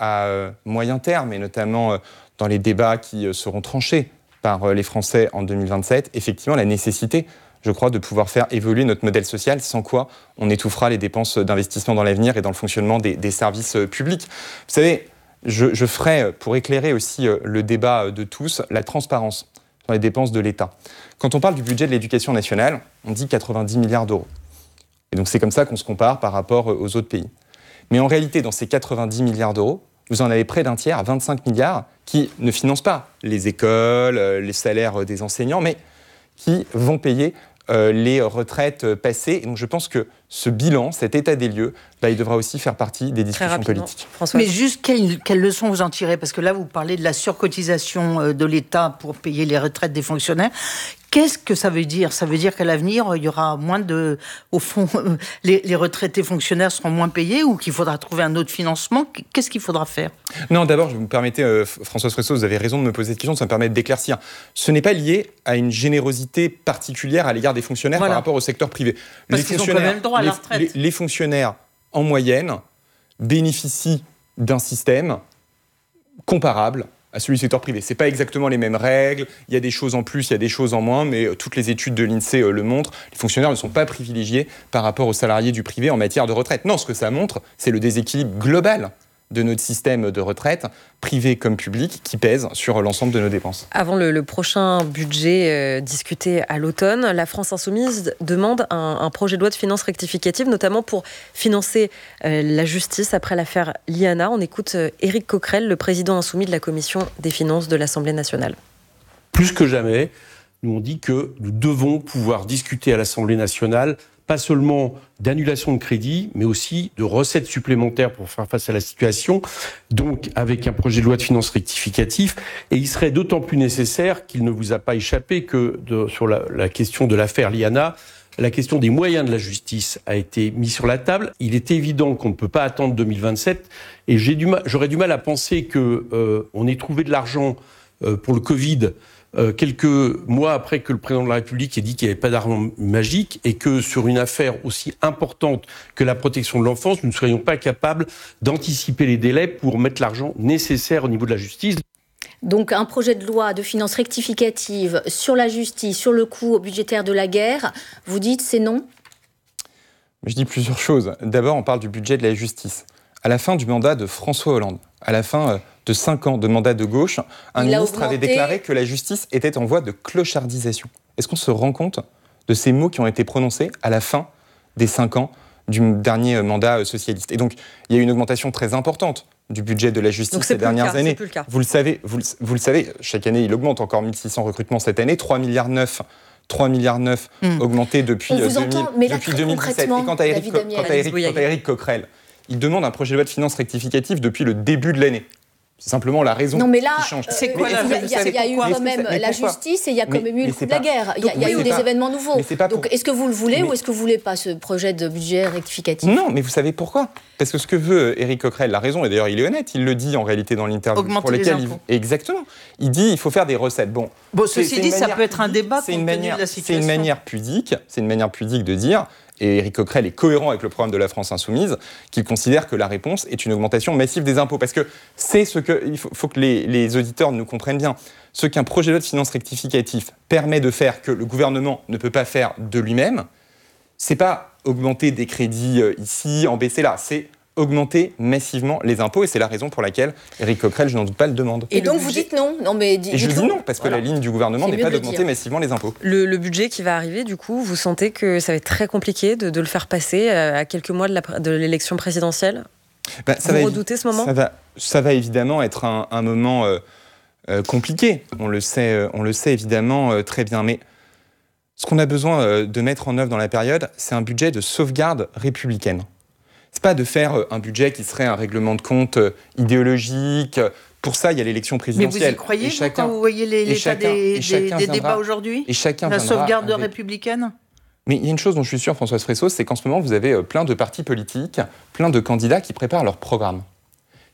à moyen terme, et notamment dans les débats qui seront tranchés par les Français en 2027, effectivement la nécessité, je crois, de pouvoir faire évoluer notre modèle social, sans quoi on étouffera les dépenses d'investissement dans l'avenir et dans le fonctionnement des services publics. Vous savez, je ferai, pour éclairer aussi le débat de tous, la transparence sur les dépenses de l'État. Quand on parle du budget de l'éducation nationale, on dit 90 milliards d'euros. Et donc c'est comme ça qu'on se compare par rapport aux autres pays. Mais en réalité, dans ces 90 milliards d'euros, vous en avez près d'un tiers, 25 milliards, qui ne financent pas les écoles, les salaires des enseignants, mais qui vont payer les retraites passées. Et donc je pense que ce bilan, cet état des lieux, il devra aussi faire partie des discussions politiques. Mais juste, quelles leçons vous en tirez ? Parce que là, vous parlez de la surcotisation de l'État pour payer les retraites des fonctionnaires. Qu'est-ce que ça veut dire ? Ça veut dire qu'à l'avenir, il y aura moins de... Au fond, les retraités fonctionnaires seront moins payés ou qu'il faudra trouver un autre financement ? Qu'est-ce qu'il faudra faire ? Non, d'abord, je vous me permettez, Françoise Fresso, vous avez raison de me poser cette question, ça me permet d'éclaircir. Ce n'est pas lié à une générosité particulière à l'égard des fonctionnaires par rapport au secteur privé. Parce qu'ils ont quand même le droit à la retraite. Les fonctionnaires, en moyenne, bénéficient d'un système comparable à celui du secteur privé. Ce n'est pas exactement les mêmes règles, il y a des choses en plus, il y a des choses en moins, mais toutes les études de l'INSEE le montrent, les fonctionnaires ne sont pas privilégiés par rapport aux salariés du privé en matière de retraite. Non, ce que ça montre, c'est le déséquilibre global de notre système de retraite, privé comme public, qui pèse sur l'ensemble de nos dépenses. Avant le prochain budget discuté à l'automne, la France Insoumise demande un projet de loi de finances rectificative, notamment pour financer la justice après l'affaire Liana. On écoute Éric Coquerel, le président insoumis de la Commission des finances de l'Assemblée nationale. Plus que jamais, nous on dit que nous devons pouvoir discuter à l'Assemblée nationale pas seulement d'annulation de crédit, mais aussi de recettes supplémentaires pour faire face à la situation, donc avec un projet de loi de finances rectificatif. Et il serait d'autant plus nécessaire qu'il ne vous a pas échappé que sur la question de l'affaire Liana, la question des moyens de la justice a été mise sur la table. Il est évident qu'on ne peut pas attendre 2027, et j'aurais du mal à penser qu'on ait trouvé de l'argent pour le Covid quelques mois après que le président de la République ait dit qu'il n'y avait pas d'arme magique et que sur une affaire aussi importante que la protection de l'enfance, nous ne soyons pas capables d'anticiper les délais pour mettre l'argent nécessaire au niveau de la justice. Donc un projet de loi de finances rectificative sur la justice, sur le coût budgétaire de la guerre, vous dites c'est non ? Je dis plusieurs choses. D'abord, on parle du budget de la justice. À la fin du mandat de François Hollande, à la fin de 5 ans de mandat de gauche, un ministre avait déclaré que la justice était en voie de clochardisation. Est-ce qu'on se rend compte de ces mots qui ont été prononcés à la fin des 5 ans du dernier mandat socialiste ? Et donc, il y a eu une augmentation très importante du budget de la justice ces dernières années. Vous le savez, chaque année, il augmente encore 1600 recrutements cette année, 3,9 milliards augmentés depuis 2017. Et quant à Éric Coquerel, il demande un projet de loi de finances rectificative depuis le début de l'année. C'est simplement la raison qui change. C'est quoi la raison ? Il y a eu quand même la justice et il y a quand même eu le coup de la guerre. Il y a eu des événements nouveaux. Donc est-ce que vous le voulez ou est-ce que vous ne voulez pas ce projet de budget rectificatif ? Non, mais vous savez pourquoi ? Parce que ce que veut Éric Coquerel, la raison, et d'ailleurs il est honnête, il le dit en réalité dans l'interview. Augmenter les impôts. Exactement. Il dit il faut faire des recettes. Bon, ceci dit, ça peut être un débat compte tenu de la situation. C'est une manière pudique de dire... Et Éric Coquerel est cohérent avec le programme de la France Insoumise, qu'il considère que la réponse est une augmentation massive des impôts. Parce que c'est ce que... Il faut que les auditeurs nous comprennent bien. Ce qu'un projet de loi de finances rectificatif permet de faire que le gouvernement ne peut pas faire de lui-même, c'est pas augmenter des crédits ici, en baisser là. C'est augmenter massivement les impôts, et c'est la raison pour laquelle Éric Coquerel, je n'en doute pas, le demande. Et donc vous dites non ? Et je dis non, parce que la ligne du gouvernement n'est pas d'augmenter massivement les impôts. Le budget qui va arriver, du coup, vous sentez que ça va être très compliqué de le faire passer à quelques mois de l'élection présidentielle ? Vous redoutez ce moment ? Ça va évidemment être un moment compliqué. On le sait évidemment très bien. Mais ce qu'on a besoin de mettre en œuvre dans la période, c'est un budget de sauvegarde républicaine. C'est pas de faire un budget qui serait un règlement de compte idéologique. Pour ça, il y a l'élection présidentielle. Mais vous y croyez quand vous voyez l'état des débats aujourd'hui ? La sauvegarde républicaine ? Mais il y a une chose dont je suis sûr, Françoise Fresso, c'est qu'en ce moment, vous avez plein de partis politiques, plein de candidats qui préparent leur programme.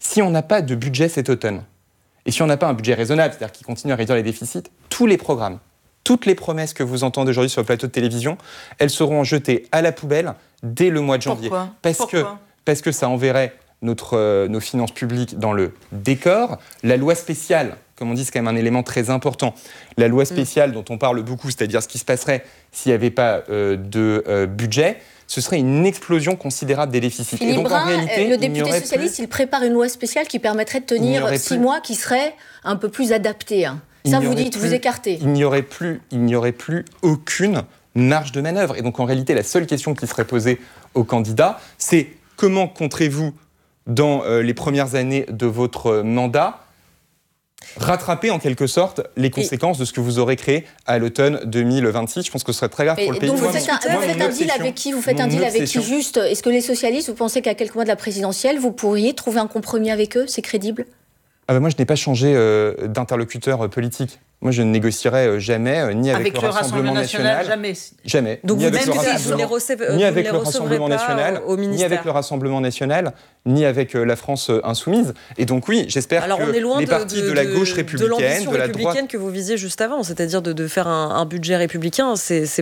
Si on n'a pas de budget cet automne, et si on n'a pas un budget raisonnable, c'est-à-dire qui continue à réduire les déficits, tous les programmes, toutes les promesses que vous entendez aujourd'hui sur le plateau de télévision, elles seront jetées à la poubelle dès le mois de janvier. Pourquoi ? Parce que ça enverrait nos finances publiques dans le décor. La loi spéciale, comme on dit, c'est quand même un élément très important. La loi spéciale dont on parle beaucoup, c'est-à-dire ce qui se passerait s'il n'y avait pas de budget, ce serait une explosion considérable des déficits. Philippe Brun, en réalité, le député socialiste, il prépare une loi spéciale qui permettrait de tenir 6 mois, qui serait un peu plus adaptée. Ça, vous dites, vous écartez. Il n'y aurait plus aucune marge de manœuvre. Et donc, en réalité, la seule question qui serait posée aux candidats, c'est comment compterez-vous, dans les premières années de votre mandat, rattraper en quelque sorte les conséquences de ce que vous aurez créé à l'automne 2026. Je pense que ce serait très grave pour le pays. Donc vous faites un deal avec qui ? Vous faites un deal avec qui juste ? Est-ce que les socialistes, vous pensez qu'à quelques mois de la présidentielle, vous pourriez trouver un compromis avec eux ? C'est crédible ? Moi, je n'ai pas changé d'interlocuteur politique. Moi, je ne négocierai jamais, ni avec le Rassemblement national. Jamais. Donc, ni avec le Rassemblement national, ni avec le Rassemblement national, ni avec la France insoumise. Et donc, oui, j'espère que les partis de la gauche républicaine, de la droite, que vous visiez juste avant, c'est-à-dire de faire un budget républicain, est-ce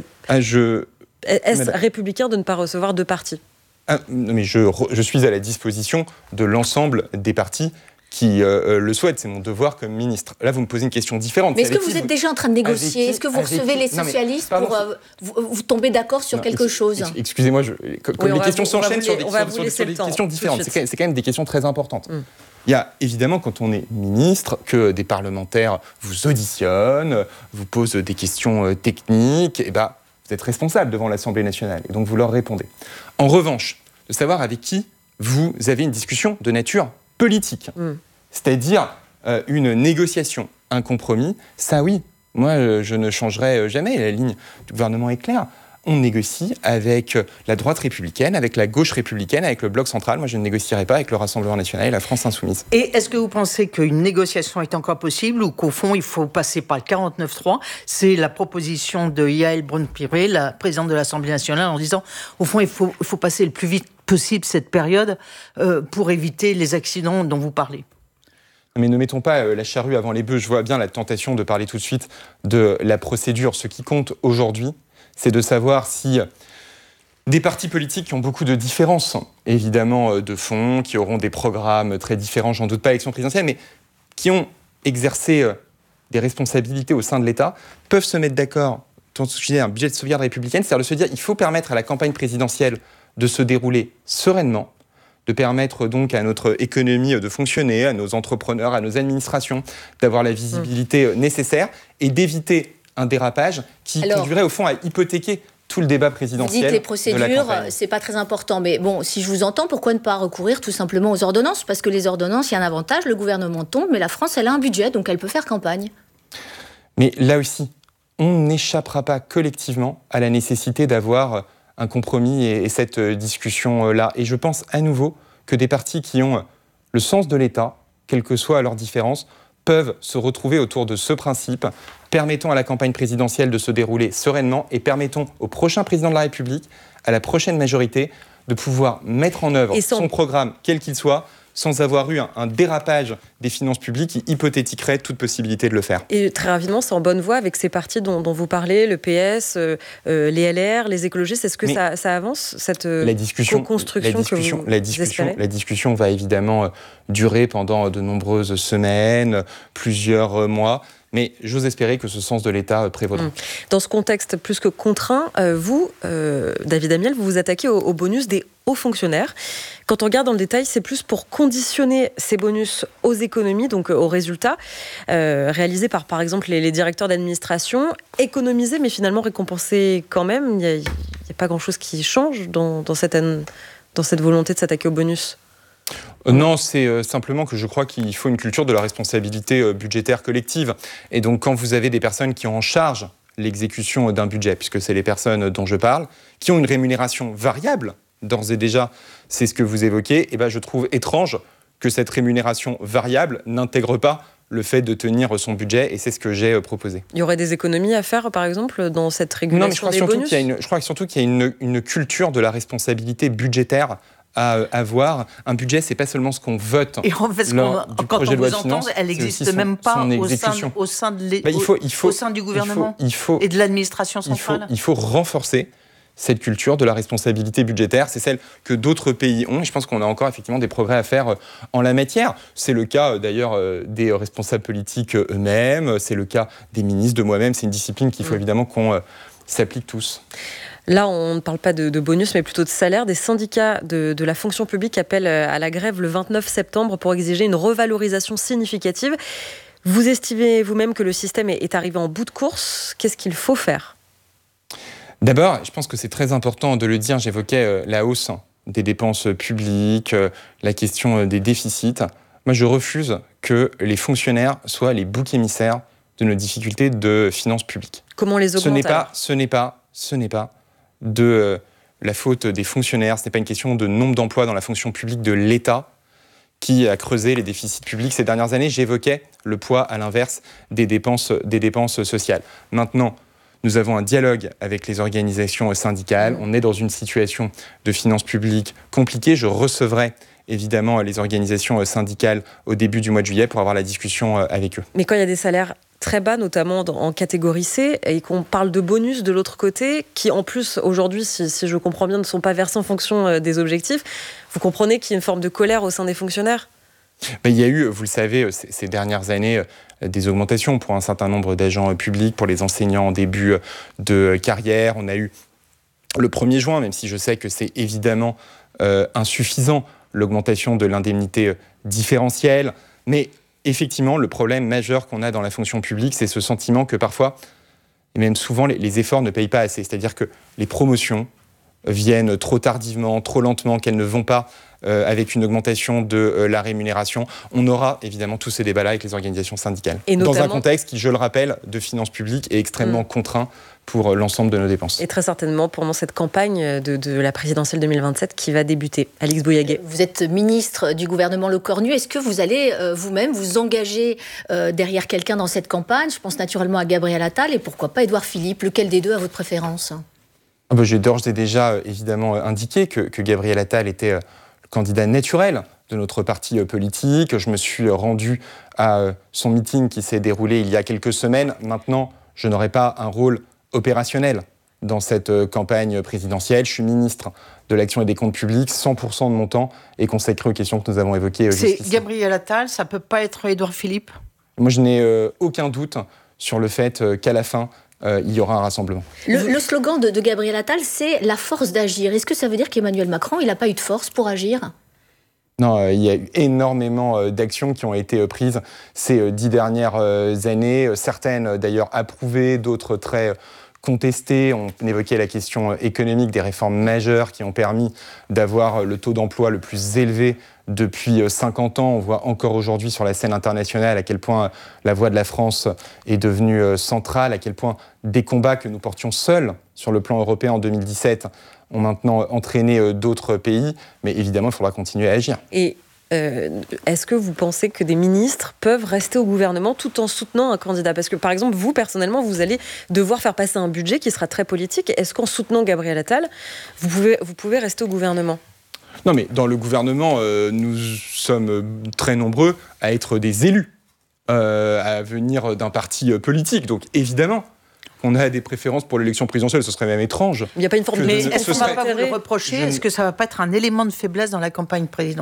républicain de ne pas recevoir deux partis ? Mais je suis à la disposition de l'ensemble des partis qui le souhaitent. C'est mon devoir comme ministre. Là, vous me posez une question différente. Mais est-ce que vous êtes déjà en train de négocier ? Est-ce que vous recevez les socialistes pour vous tomber d'accord sur quelque chose ? Excusez-moi, comme les questions s'enchaînent sur des questions différentes. C'est quand même des questions très importantes. Il y a évidemment, quand on est ministre, que des parlementaires vous auditionnent, vous posent des questions techniques, et vous êtes responsable devant l'Assemblée nationale, et donc vous leur répondez. En revanche, de savoir avec qui vous avez une discussion de nature politique, c'est-à-dire une négociation, un compromis, ça oui, moi je ne changerai jamais, la ligne du gouvernement est claire. On négocie avec la droite républicaine, avec la gauche républicaine, avec le bloc central. Moi je ne négocierai pas avec le Rassemblement national et la France insoumise. Et est-ce que vous pensez qu'une négociation est encore possible ou qu'au fond il faut passer par le 49.3 ? C'est la proposition de Yaël Braun-Pivet, la présidente de l'Assemblée nationale, en disant au fond il faut passer le plus vite possible cette période pour éviter les accidents dont vous parlez. Mais ne mettons pas la charrue avant les bœufs. Je vois bien la tentation de parler tout de suite de la procédure. Ce qui compte aujourd'hui, c'est de savoir si des partis politiques qui ont beaucoup de différences, évidemment de fond, qui auront des programmes très différents, j'en doute pas, à l'élection présidentielle, mais qui ont exercé des responsabilités au sein de l'État, peuvent se mettre d'accord dans un budget de sauvegarde républicaine, c'est-à-dire de se dire qu'il faut permettre à la campagne présidentielle de se dérouler sereinement, de permettre donc à notre économie de fonctionner, à nos entrepreneurs, à nos administrations, d'avoir la visibilité nécessaire et d'éviter un dérapage qui conduirait au fond à hypothéquer tout le débat présidentiel. Vous dites les procédures, c'est pas très important. Mais bon, si je vous entends, pourquoi ne pas recourir tout simplement aux ordonnances ? Parce que les ordonnances, il y a un avantage, le gouvernement tombe, mais la France, elle a un budget, donc elle peut faire campagne. Mais là aussi, on n'échappera pas collectivement à la nécessité d'avoir un compromis et cette discussion-là. Et je pense à nouveau que des partis qui ont le sens de l'État, quelles que soient leurs différences, peuvent se retrouver autour de ce principe. Permettons à la campagne présidentielle de se dérouler sereinement et permettons au prochain président de la République, à la prochaine majorité, de pouvoir mettre en œuvre son programme, quel qu'il soit, sans avoir eu un dérapage des finances publiques qui hypothétiquerait toute possibilité de le faire. Et très rapidement, c'est en bonne voie avec ces partis dont vous parlez, le PS, les LR, les écologistes. Est-ce que ça avance, cette co-construction que vous espérez ? La discussion va évidemment durer pendant de nombreuses semaines, plusieurs mois. Mais j'ose espérer que ce sens de l'État prévaudra. Dans ce contexte plus que contraint, vous, David Amiel, vous vous attaquez au bonus des hauts fonctionnaires. Quand on regarde dans le détail, c'est plus pour conditionner ces bonus aux économies, donc aux résultats, réalisés par exemple, les directeurs d'administration, économiser, mais finalement récompenser quand même. Il n'y a pas grand-chose qui change dans cette volonté de s'attaquer au bonus. Non, c'est simplement que je crois qu'il faut une culture de la responsabilité budgétaire collective. Et donc, quand vous avez des personnes qui ont en charge l'exécution d'un budget, puisque c'est les personnes dont je parle, qui ont une rémunération variable, d'ores et déjà, c'est ce que vous évoquez, et je trouve étrange que cette rémunération variable n'intègre pas le fait de tenir son budget, et c'est ce que j'ai proposé. Il y aurait des économies à faire, par exemple, dans cette régulation des bonus ? Je crois surtout qu'il y a une culture de la responsabilité budgétaire à avoir. Un budget, c'est pas seulement ce qu'on vote. Et en fait, quand on vous entend, elle n'existe même pas au sein du gouvernement et de l'administration centrale. Il faut renforcer cette culture de la responsabilité budgétaire. C'est celle que d'autres pays ont. Et je pense qu'on a encore effectivement des progrès à faire en la matière. C'est le cas d'ailleurs des responsables politiques eux-mêmes. C'est le cas des ministres, de moi-même. C'est une discipline qu'il faut évidemment qu'on s'applique tous. Là, on ne parle pas de bonus, mais plutôt de salaire. Des syndicats de la fonction publique appellent à la grève le 29 septembre pour exiger une revalorisation significative. Vous estimez vous-même que le système est arrivé en bout de course. Qu'est-ce qu'il faut faire ? D'abord, je pense que c'est très important de le dire. J'évoquais la hausse des dépenses publiques, la question des déficits. Moi, je refuse que les fonctionnaires soient les boucs émissaires de nos difficultés de finances publiques. Comment on les augmente Ce n'est pas de la faute des fonctionnaires. Ce n'est pas une question de nombre d'emplois dans la fonction publique de l'État qui a creusé les déficits publics ces dernières années. J'évoquais le poids, à l'inverse, des dépenses sociales. Maintenant, nous avons un dialogue avec les organisations syndicales. On est dans une situation de finances publiques compliquée. Je recevrai évidemment les organisations syndicales au début du mois de juillet pour avoir la discussion avec eux. Mais quand il y a des salaires très bas, notamment en catégorie C, et qu'on parle de bonus de l'autre côté, qui en plus, aujourd'hui, si je comprends bien, ne sont pas versés en fonction des objectifs, vous comprenez qu'il y a une forme de colère au sein des fonctionnaires ? Il y a eu, vous le savez, ces dernières années, des augmentations pour un certain nombre d'agents publics, pour les enseignants en début de carrière. On a eu le 1er juin, même si je sais que c'est évidemment insuffisant, l'augmentation de l'indemnité différentielle. Mais effectivement, le problème majeur qu'on a dans la fonction publique, c'est ce sentiment que parfois, et même souvent, les efforts ne payent pas assez. C'est-à-dire que les promotions viennent trop tardivement, trop lentement, qu'elles ne vont pas avec une augmentation de la rémunération. On aura évidemment tous ces débats-là avec les organisations syndicales. Et notamment, dans un contexte qui, je le rappelle, de finances publiques est extrêmement contraint pour l'ensemble de nos dépenses. Et très certainement pendant cette campagne de la présidentielle 2027 qui va débuter. Alix Bouyaguet. Vous êtes ministre du gouvernement Lecornu. Est-ce que vous allez vous-même vous engager derrière quelqu'un dans cette campagne ? Je pense naturellement à Gabriel Attal et pourquoi pas Édouard Philippe. Lequel des deux a votre préférence ? J'ai d'ores et déjà évidemment indiqué que Gabriel Attal était le candidat naturel de notre parti politique. Je me suis rendu à son meeting qui s'est déroulé il y a quelques semaines. Maintenant, je n'aurai pas un rôle opérationnel dans cette campagne présidentielle. Je suis ministre de l'Action et des Comptes Publics. 100% de mon temps est consacré aux questions que nous avons évoquées jusqu'ici. C'est Gabriel Attal, ça ne peut pas être Édouard Philippe ? Moi, je n'ai aucun doute sur le fait qu'à la fin, il y aura un rassemblement. Le slogan de Gabriel Attal, c'est « la force d'agir ». Est-ce que ça veut dire qu'Emmanuel Macron, il n'a pas eu de force pour agir ? Non, il y a eu énormément d'actions qui ont été prises ces 10 dernières années. Certaines d'ailleurs approuvées, d'autres très contestées. On évoquait la question économique, des réformes majeures qui ont permis d'avoir le taux d'emploi le plus élevé depuis 50 ans. On voit encore aujourd'hui sur la scène internationale à quel point la voix de la France est devenue centrale, à quel point des combats que nous portions seuls sur le plan européen en 2017 ont maintenant entraîné d'autres pays. Mais évidemment, il faudra continuer à agir. Et est-ce que vous pensez que des ministres peuvent rester au gouvernement tout en soutenant un candidat ? Parce que, par exemple, vous, personnellement, vous allez devoir faire passer un budget qui sera très politique. Est-ce qu'en soutenant Gabriel Attal, vous pouvez rester au gouvernement ? Non, mais dans le gouvernement, nous sommes très nombreux à être des élus, à venir d'un parti politique. Donc, évidemment, on a des préférences pour l'élection présidentielle, ce serait même étrange. Il n'y a pas une forme Mais est-ce qu'on ne va pas vous le reprocher ? Est-ce que ça ne va pas être un élément de faiblesse dans la campagne présidentielle ?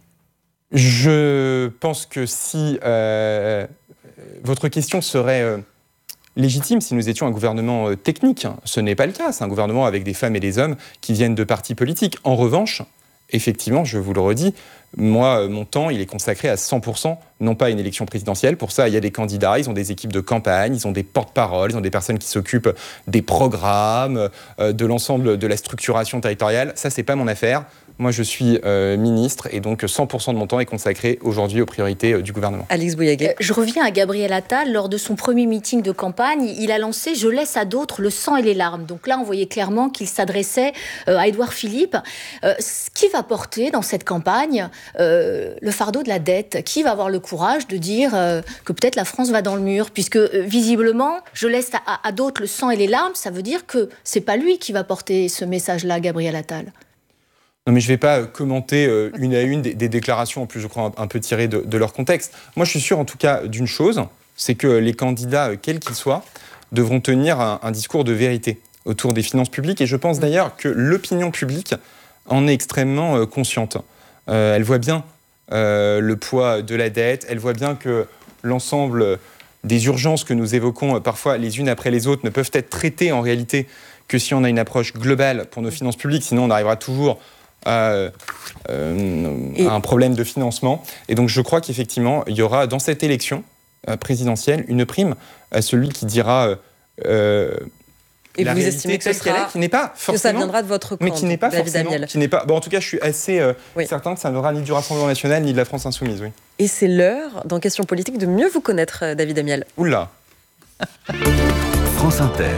Je pense que si votre question serait légitime si nous étions un gouvernement technique, ce n'est pas le cas. C'est un gouvernement avec des femmes et des hommes qui viennent de partis politiques. En revanche, effectivement, je vous le redis, moi, mon temps, il est consacré à 100%, non pas à une élection présidentielle. Pour ça, il y a des candidats, ils ont des équipes de campagne, ils ont des porte-paroles, ils ont des personnes qui s'occupent des programmes, de l'ensemble de la structuration territoriale. Ça, c'est pas mon affaire. Moi, je suis ministre et donc 100% de mon temps est consacré aujourd'hui aux priorités du gouvernement. Alix Bouyaguet. Je reviens à Gabriel Attal. Lors de son premier meeting de campagne, il a lancé « Je laisse à d'autres le sang et les larmes ». Donc là, on voyait clairement qu'il s'adressait à Édouard Philippe. Qui va porter dans cette campagne le fardeau de la dette ? Qui va avoir le courage de dire que peut-être la France va dans le mur ? Puisque visiblement, je laisse à d'autres le sang et les larmes, ça veut dire que c'est pas lui qui va porter ce message-là, Gabriel Attal. Non, mais je ne vais pas commenter une à une des déclarations, en plus je crois un peu tirées de leur contexte. Moi je suis sûr en tout cas d'une chose, c'est que les candidats, quels qu'ils soient, devront tenir un discours de vérité autour des finances publiques. Et je pense d'ailleurs que l'opinion publique en est extrêmement consciente. Elle voit bien le poids de la dette, elle voit bien que l'ensemble des urgences que nous évoquons parfois les unes après les autres ne peuvent être traitées en réalité que si on a une approche globale pour nos finances publiques, sinon on arrivera toujours à un problème de financement. Et donc je crois qu'effectivement, il y aura dans cette élection présidentielle une prime à celui qui dira et la vous réalité estimez que ce sera, qui n'est pas forcément, que ça viendra de votre camp, mais qui n'est pas David forcément, Amiel. qui n'est pas. Bon, en tout cas, je suis assez certain que ça n'aura ni du Rassemblement national ni de la France insoumise. Oui. Et c'est l'heure, dans Question politique, de mieux vous connaître, David Amiel. Oula. France Inter.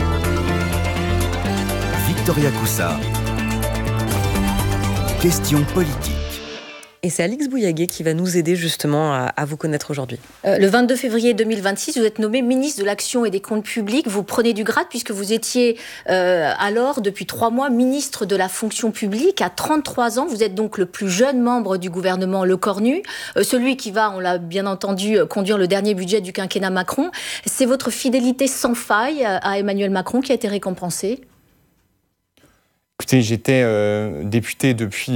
Victoria Coussa. Question politique. Et c'est Alix Bouillaguet qui va nous aider justement à vous connaître aujourd'hui. Le 22 février 2026, vous êtes nommé ministre de l'Action et des Comptes Publics. Vous prenez du grade puisque vous étiez alors, depuis 3 mois, ministre de la Fonction Publique. À 33 ans, vous êtes donc le plus jeune membre du gouvernement Lecornu. Celui qui va, on l'a bien entendu, conduire le dernier budget du quinquennat Macron. C'est votre fidélité sans faille à Emmanuel Macron qui a été récompensée. Écoutez, j'étais député depuis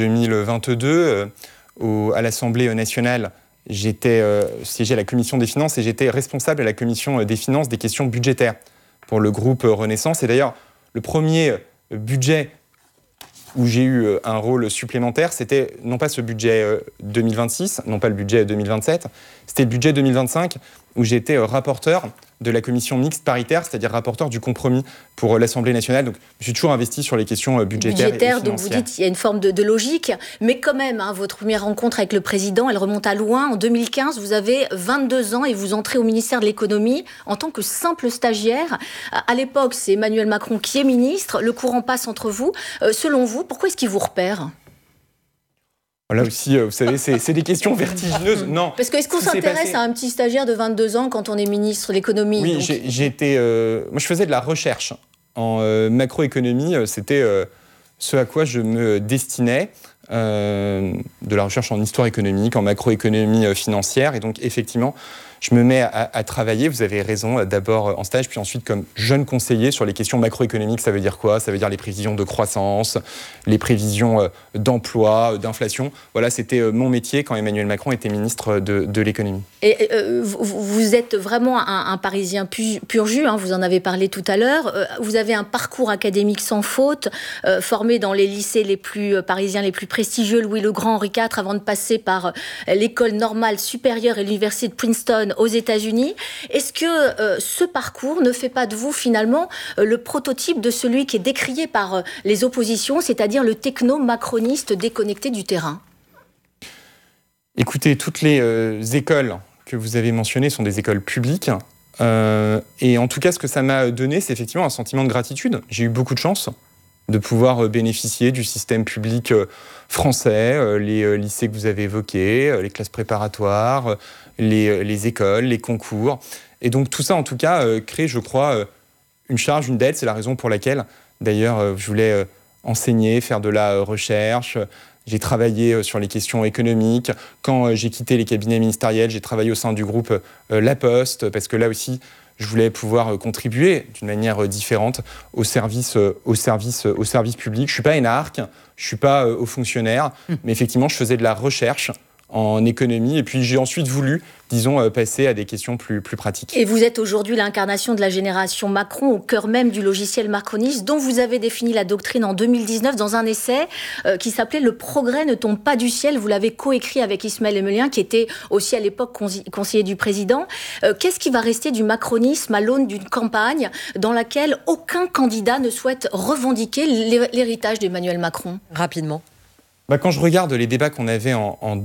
2022 à l'Assemblée nationale. J'étais siégé à la Commission des Finances et j'étais responsable à la Commission des Finances des questions budgétaires pour le groupe Renaissance. Et d'ailleurs, le premier budget où j'ai eu un rôle supplémentaire, c'était non pas ce budget 2026, non pas le budget 2027, c'était le budget 2025 où j'étais rapporteur de la commission mixte paritaire, c'est-à-dire rapporteur du compromis pour l'Assemblée nationale. Donc, je suis toujours investi sur les questions budgétaires et financières. Donc, vous dites qu'il y a une forme de logique, mais quand même, votre première rencontre avec le président, elle remonte à loin. En 2015, vous avez 22 ans et vous entrez au ministère de l'économie en tant que simple stagiaire. À l'époque, c'est Emmanuel Macron qui est ministre. Le courant passe entre vous. Selon vous, pourquoi est-ce qu'il vous repère ? Là aussi, vous savez, c'est des questions vertigineuses. Non. Parce que est-ce qu'on s'intéresse à un petit stagiaire de 22 ans quand on est ministre de l'économie ? Oui, moi, je faisais de la recherche en macroéconomie. C'était ce à quoi je me destinais. De la recherche en histoire économique, en macroéconomie financière. Et donc, effectivement, je me mets à travailler, vous avez raison, d'abord en stage, puis ensuite comme jeune conseiller sur les questions macroéconomiques. Ça veut dire quoi ? Ça veut dire les prévisions de croissance, les prévisions d'emploi, d'inflation. Voilà, c'était mon métier quand Emmanuel Macron était ministre de l'économie. Et vous êtes vraiment un Parisien pur jus, vous en avez parlé tout à l'heure. Vous avez un parcours académique sans faute, formé dans les lycées les plus parisiens, les plus prestigieux, Louis le Grand, Henri IV, avant de passer par l'école normale supérieure et l'université de Princeton aux États-Unis. Est-ce que ce parcours ne fait pas de vous finalement le prototype de celui qui est décrié par les oppositions, c'est-à-dire le techno-macroniste déconnecté du terrain ? Écoutez, toutes les écoles que vous avez mentionnées sont des écoles publiques. Et en tout cas, ce que ça m'a donné, c'est effectivement un sentiment de gratitude. J'ai eu beaucoup de chance de pouvoir bénéficier du système public français, les lycées que vous avez évoqués, les classes préparatoires, les écoles, les concours. Et donc tout ça, en tout cas, crée, je crois, une charge, une dette. C'est la raison pour laquelle, d'ailleurs, je voulais enseigner, faire de la recherche. J'ai travaillé sur les questions économiques. Quand j'ai quitté les cabinets ministériels, j'ai travaillé au sein du groupe La Poste, parce que là aussi, je voulais pouvoir contribuer d'une manière différente au service public. Je ne suis pas énarque, je ne suis pas haut fonctionnaire, mais effectivement, je faisais de la recherche en économie. Et puis, j'ai ensuite voulu, disons, passer à des questions plus pratiques. Et vous êtes aujourd'hui l'incarnation de la génération Macron au cœur même du logiciel macroniste, dont vous avez défini la doctrine en 2019 dans un essai qui s'appelait « Le progrès ne tombe pas du ciel ». Vous l'avez coécrit avec Ismaël Emelien, qui était aussi à l'époque conseiller du président. Qu'est-ce qui va rester du macronisme à l'aune d'une campagne dans laquelle aucun candidat ne souhaite revendiquer l'héritage d'Emmanuel Macron ? Rapidement. Quand je regarde les débats qu'on avait en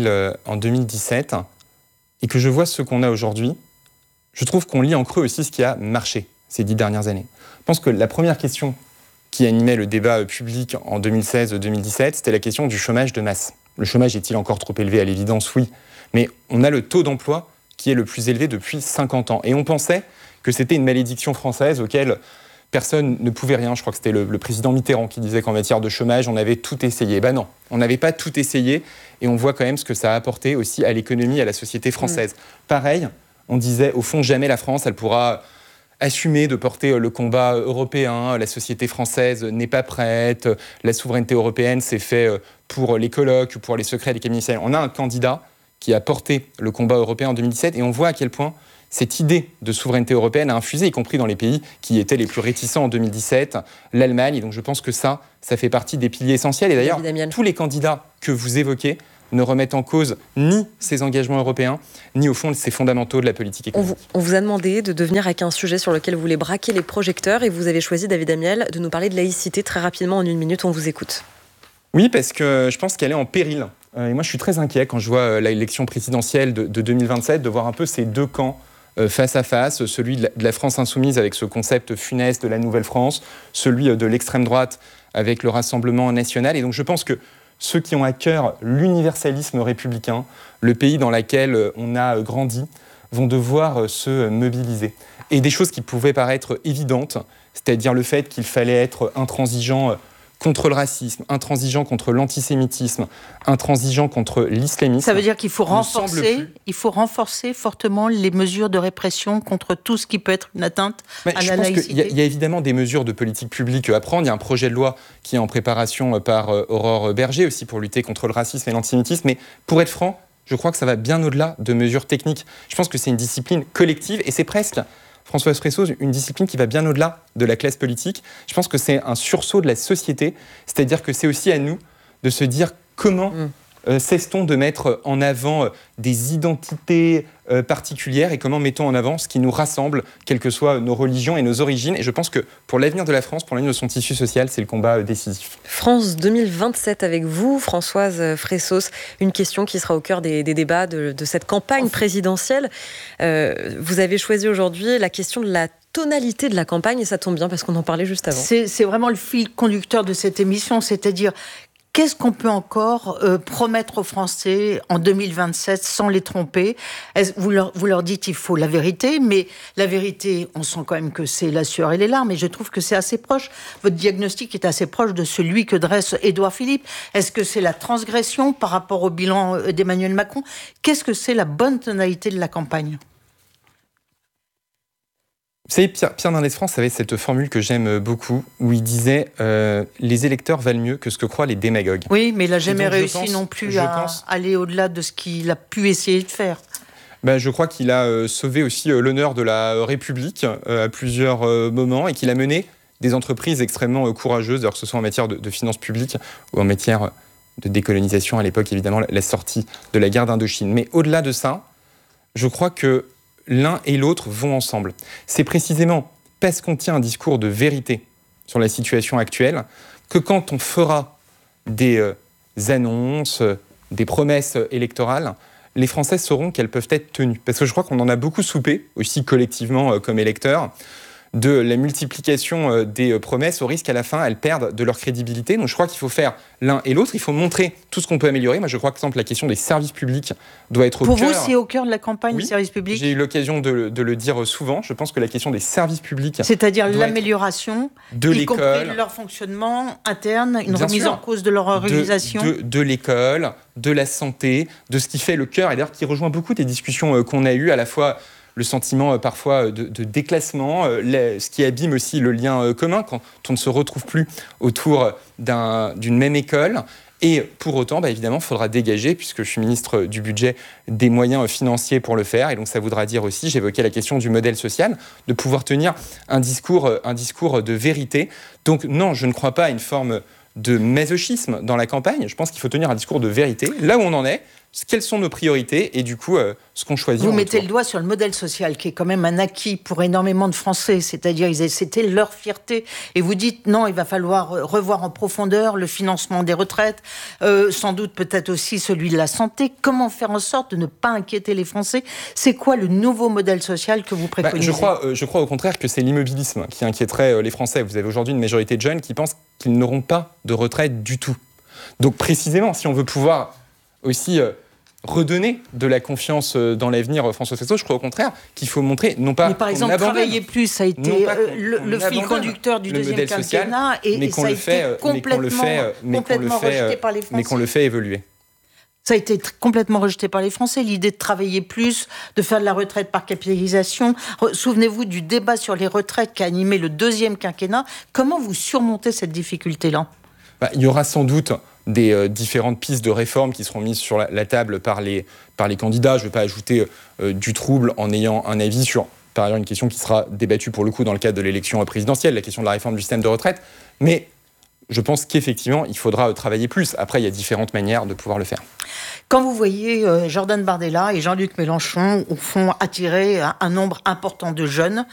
2017 et que je vois ce qu'on a aujourd'hui, je trouve qu'on lit en creux aussi ce qui a marché ces 10 dernières années. Je pense que la première question qui animait le débat public en 2016-2017, c'était la question du chômage de masse. Le chômage est-il encore trop élevé ? À l'évidence, oui. Mais on a le taux d'emploi qui est le plus élevé depuis 50 ans. Et on pensait que c'était une malédiction française auquel personne ne pouvait rien. Je crois que c'était le président Mitterrand qui disait qu'en matière de chômage, on avait tout essayé. Ben non, on n'avait pas tout essayé et on voit quand même ce que ça a apporté aussi à l'économie et à la société française. Pareil, on disait au fond jamais la France, elle pourra assumer de porter le combat européen. La société française n'est pas prête. La souveraineté européenne, c'est fait pour les colloques ou pour les secrets des cabinets ministériels. On a un candidat qui a porté le combat européen en 2017 et on voit à quel point cette idée de souveraineté européenne a infusé, y compris dans les pays qui étaient les plus réticents en 2017, l'Allemagne. Et donc je pense que ça fait partie des piliers essentiels. Et d'ailleurs, tous les candidats que vous évoquez ne remettent en cause ni ces engagements européens, ni au fond ces fondamentaux de la politique économique. On vous a demandé de devenir avec un sujet sur lequel vous voulez braquer les projecteurs et vous avez choisi, David Amiel, de nous parler de laïcité très rapidement en 1 minute. On vous écoute. Oui, parce que je pense qu'elle est en péril. Et moi, je suis très inquiet quand je vois l'élection présidentielle de 2027, de voir un peu ces deux camps face à face, celui de la France insoumise avec ce concept funeste de la Nouvelle-France, celui de l'extrême droite avec le Rassemblement national. Et donc je pense que ceux qui ont à cœur l'universalisme républicain, le pays dans lequel on a grandi, vont devoir se mobiliser. Et des choses qui pouvaient paraître évidentes, c'est-à-dire le fait qu'il fallait être intransigeant contre le racisme, intransigeant contre l'antisémitisme, intransigeant contre l'islamisme. Ça veut dire qu'il faut renforcer fortement les mesures de répression contre tout ce qui peut être une atteinte à la laïcité. Il y a évidemment des mesures de politique publique à prendre. Il y a un projet de loi qui est en préparation par Aurore Berger aussi pour lutter contre le racisme et l'antisémitisme. Mais pour être franc, je crois que ça va bien au-delà de mesures techniques. Je pense que c'est une discipline collective et c'est presque, Françoise Fresso, une discipline qui va bien au-delà de la classe politique. Je pense que c'est un sursaut de la société, c'est-à-dire que c'est aussi à nous de se dire comment cesse-t-on de mettre en avant des identités particulières et comment mettons en avant ce qui nous rassemble, quelles que soient nos religions et nos origines. Et je pense que pour l'avenir de la France, pour l'avenir de son tissu social, c'est le combat décisif. France 2027 avec vous, Françoise Fressos. Une question qui sera au cœur des débats de cette campagne présidentielle. Vous avez choisi aujourd'hui la question de la tonalité de la campagne et ça tombe bien parce qu'on en parlait juste avant. C'est vraiment le fil conducteur de cette émission, c'est-à-dire qu'est-ce qu'on peut encore promettre aux Français en 2027 sans les tromper ? Vous leur dites il faut la vérité, mais la vérité, on sent quand même que c'est la sueur et les larmes, et je trouve que c'est assez proche. Votre diagnostic est assez proche de celui que dresse Édouard Philippe. Est-ce que c'est la transgression par rapport au bilan d'Emmanuel Macron ? Qu'est-ce que c'est la bonne tonalité de la campagne ? Vous savez, Pierre Mendès France avait cette formule que j'aime beaucoup, où il disait les électeurs valent mieux que ce que croient les démagogues. Oui, mais il n'a jamais réussi non plus à aller au-delà de ce qu'il a pu essayer de faire. Je crois qu'il a sauvé aussi l'honneur de la République à plusieurs moments et qu'il a mené des entreprises extrêmement courageuses, alors que ce soit en matière de finances publiques ou en matière de décolonisation, à l'époque, évidemment, la sortie de la guerre d'Indochine. Mais au-delà de ça, je crois que l'un et l'autre vont ensemble. C'est précisément parce qu'on tient un discours de vérité sur la situation actuelle que quand on fera des annonces, des promesses électorales, les Français sauront qu'elles peuvent être tenues. Parce que je crois qu'on en a beaucoup soupé, aussi collectivement comme électeurs, de la multiplication des promesses au risque qu'à la fin, elles perdent de leur crédibilité. Donc je crois qu'il faut faire l'un et l'autre. Il faut montrer tout ce qu'on peut améliorer. Moi, je crois que, par exemple, la question des services publics doit être au cœur. Pour vous, c'est au cœur de la campagne des services publics ? J'ai eu l'occasion de le dire souvent. Je pense que la question des services publics... C'est-à-dire l'amélioration, de y l'école, compris de leur fonctionnement interne, une remise en cause de leur organisation. De l'école, de la santé, de ce qui fait le cœur, et d'ailleurs qui rejoint beaucoup des discussions qu'on a eues, à la fois le sentiment parfois de déclassement, ce qui abîme aussi le lien commun quand on ne se retrouve plus autour d'une même école. Et pour autant, évidemment, il faudra dégager, puisque je suis ministre du budget, des moyens financiers pour le faire. Et donc ça voudra dire aussi, j'évoquais la question du modèle social, de pouvoir tenir un discours de vérité. Donc non, je ne crois pas à une forme de masochisme dans la campagne. Je pense qu'il faut tenir un discours de vérité, là où on en est, quelles sont nos priorités et du coup ce qu'on choisit. Vous mettez le doigt sur le modèle social qui est quand même un acquis pour énormément de Français, c'est-à-dire c'était leur fierté, et vous dites non, il va falloir revoir en profondeur le financement des retraites, sans doute peut-être aussi celui de la santé. Comment faire en sorte de ne pas inquiéter les Français ? C'est quoi le nouveau modèle social que vous préconisez ? Je crois au contraire que c'est l'immobilisme qui inquiéterait les Français. Vous avez aujourd'hui une majorité de jeunes qui pensent qu'ils n'auront pas de retraite du tout. Donc précisément, si on veut pouvoir aussi redonner de la confiance dans l'avenir, François Fesneau. Je crois au contraire qu'il faut montrer, non pas. Mais par exemple, travailler plus, ça a été le fil conducteur du deuxième quinquennat, et ça a été complètement rejeté par les Français. Mais qu'on le fait évoluer. Ça a été complètement rejeté par les Français, l'idée de travailler plus, de faire de la retraite par capitalisation. Souvenez-vous du débat sur les retraites qui a animé le deuxième quinquennat. Comment vous surmontez cette difficulté-là ? Il y aura sans doute des différentes pistes de réforme qui seront mises sur la table par les candidats. Je ne vais pas ajouter du trouble en ayant un avis sur, par ailleurs, une question qui sera débattue pour le coup dans le cadre de l'élection présidentielle, la question de la réforme du système de retraite. Mais je pense qu'effectivement, il faudra travailler plus. Après, il y a différentes manières de pouvoir le faire. Quand vous voyez Jordan Bardella et Jean-Luc Mélenchon, au fond, attirer un nombre important de jeunes,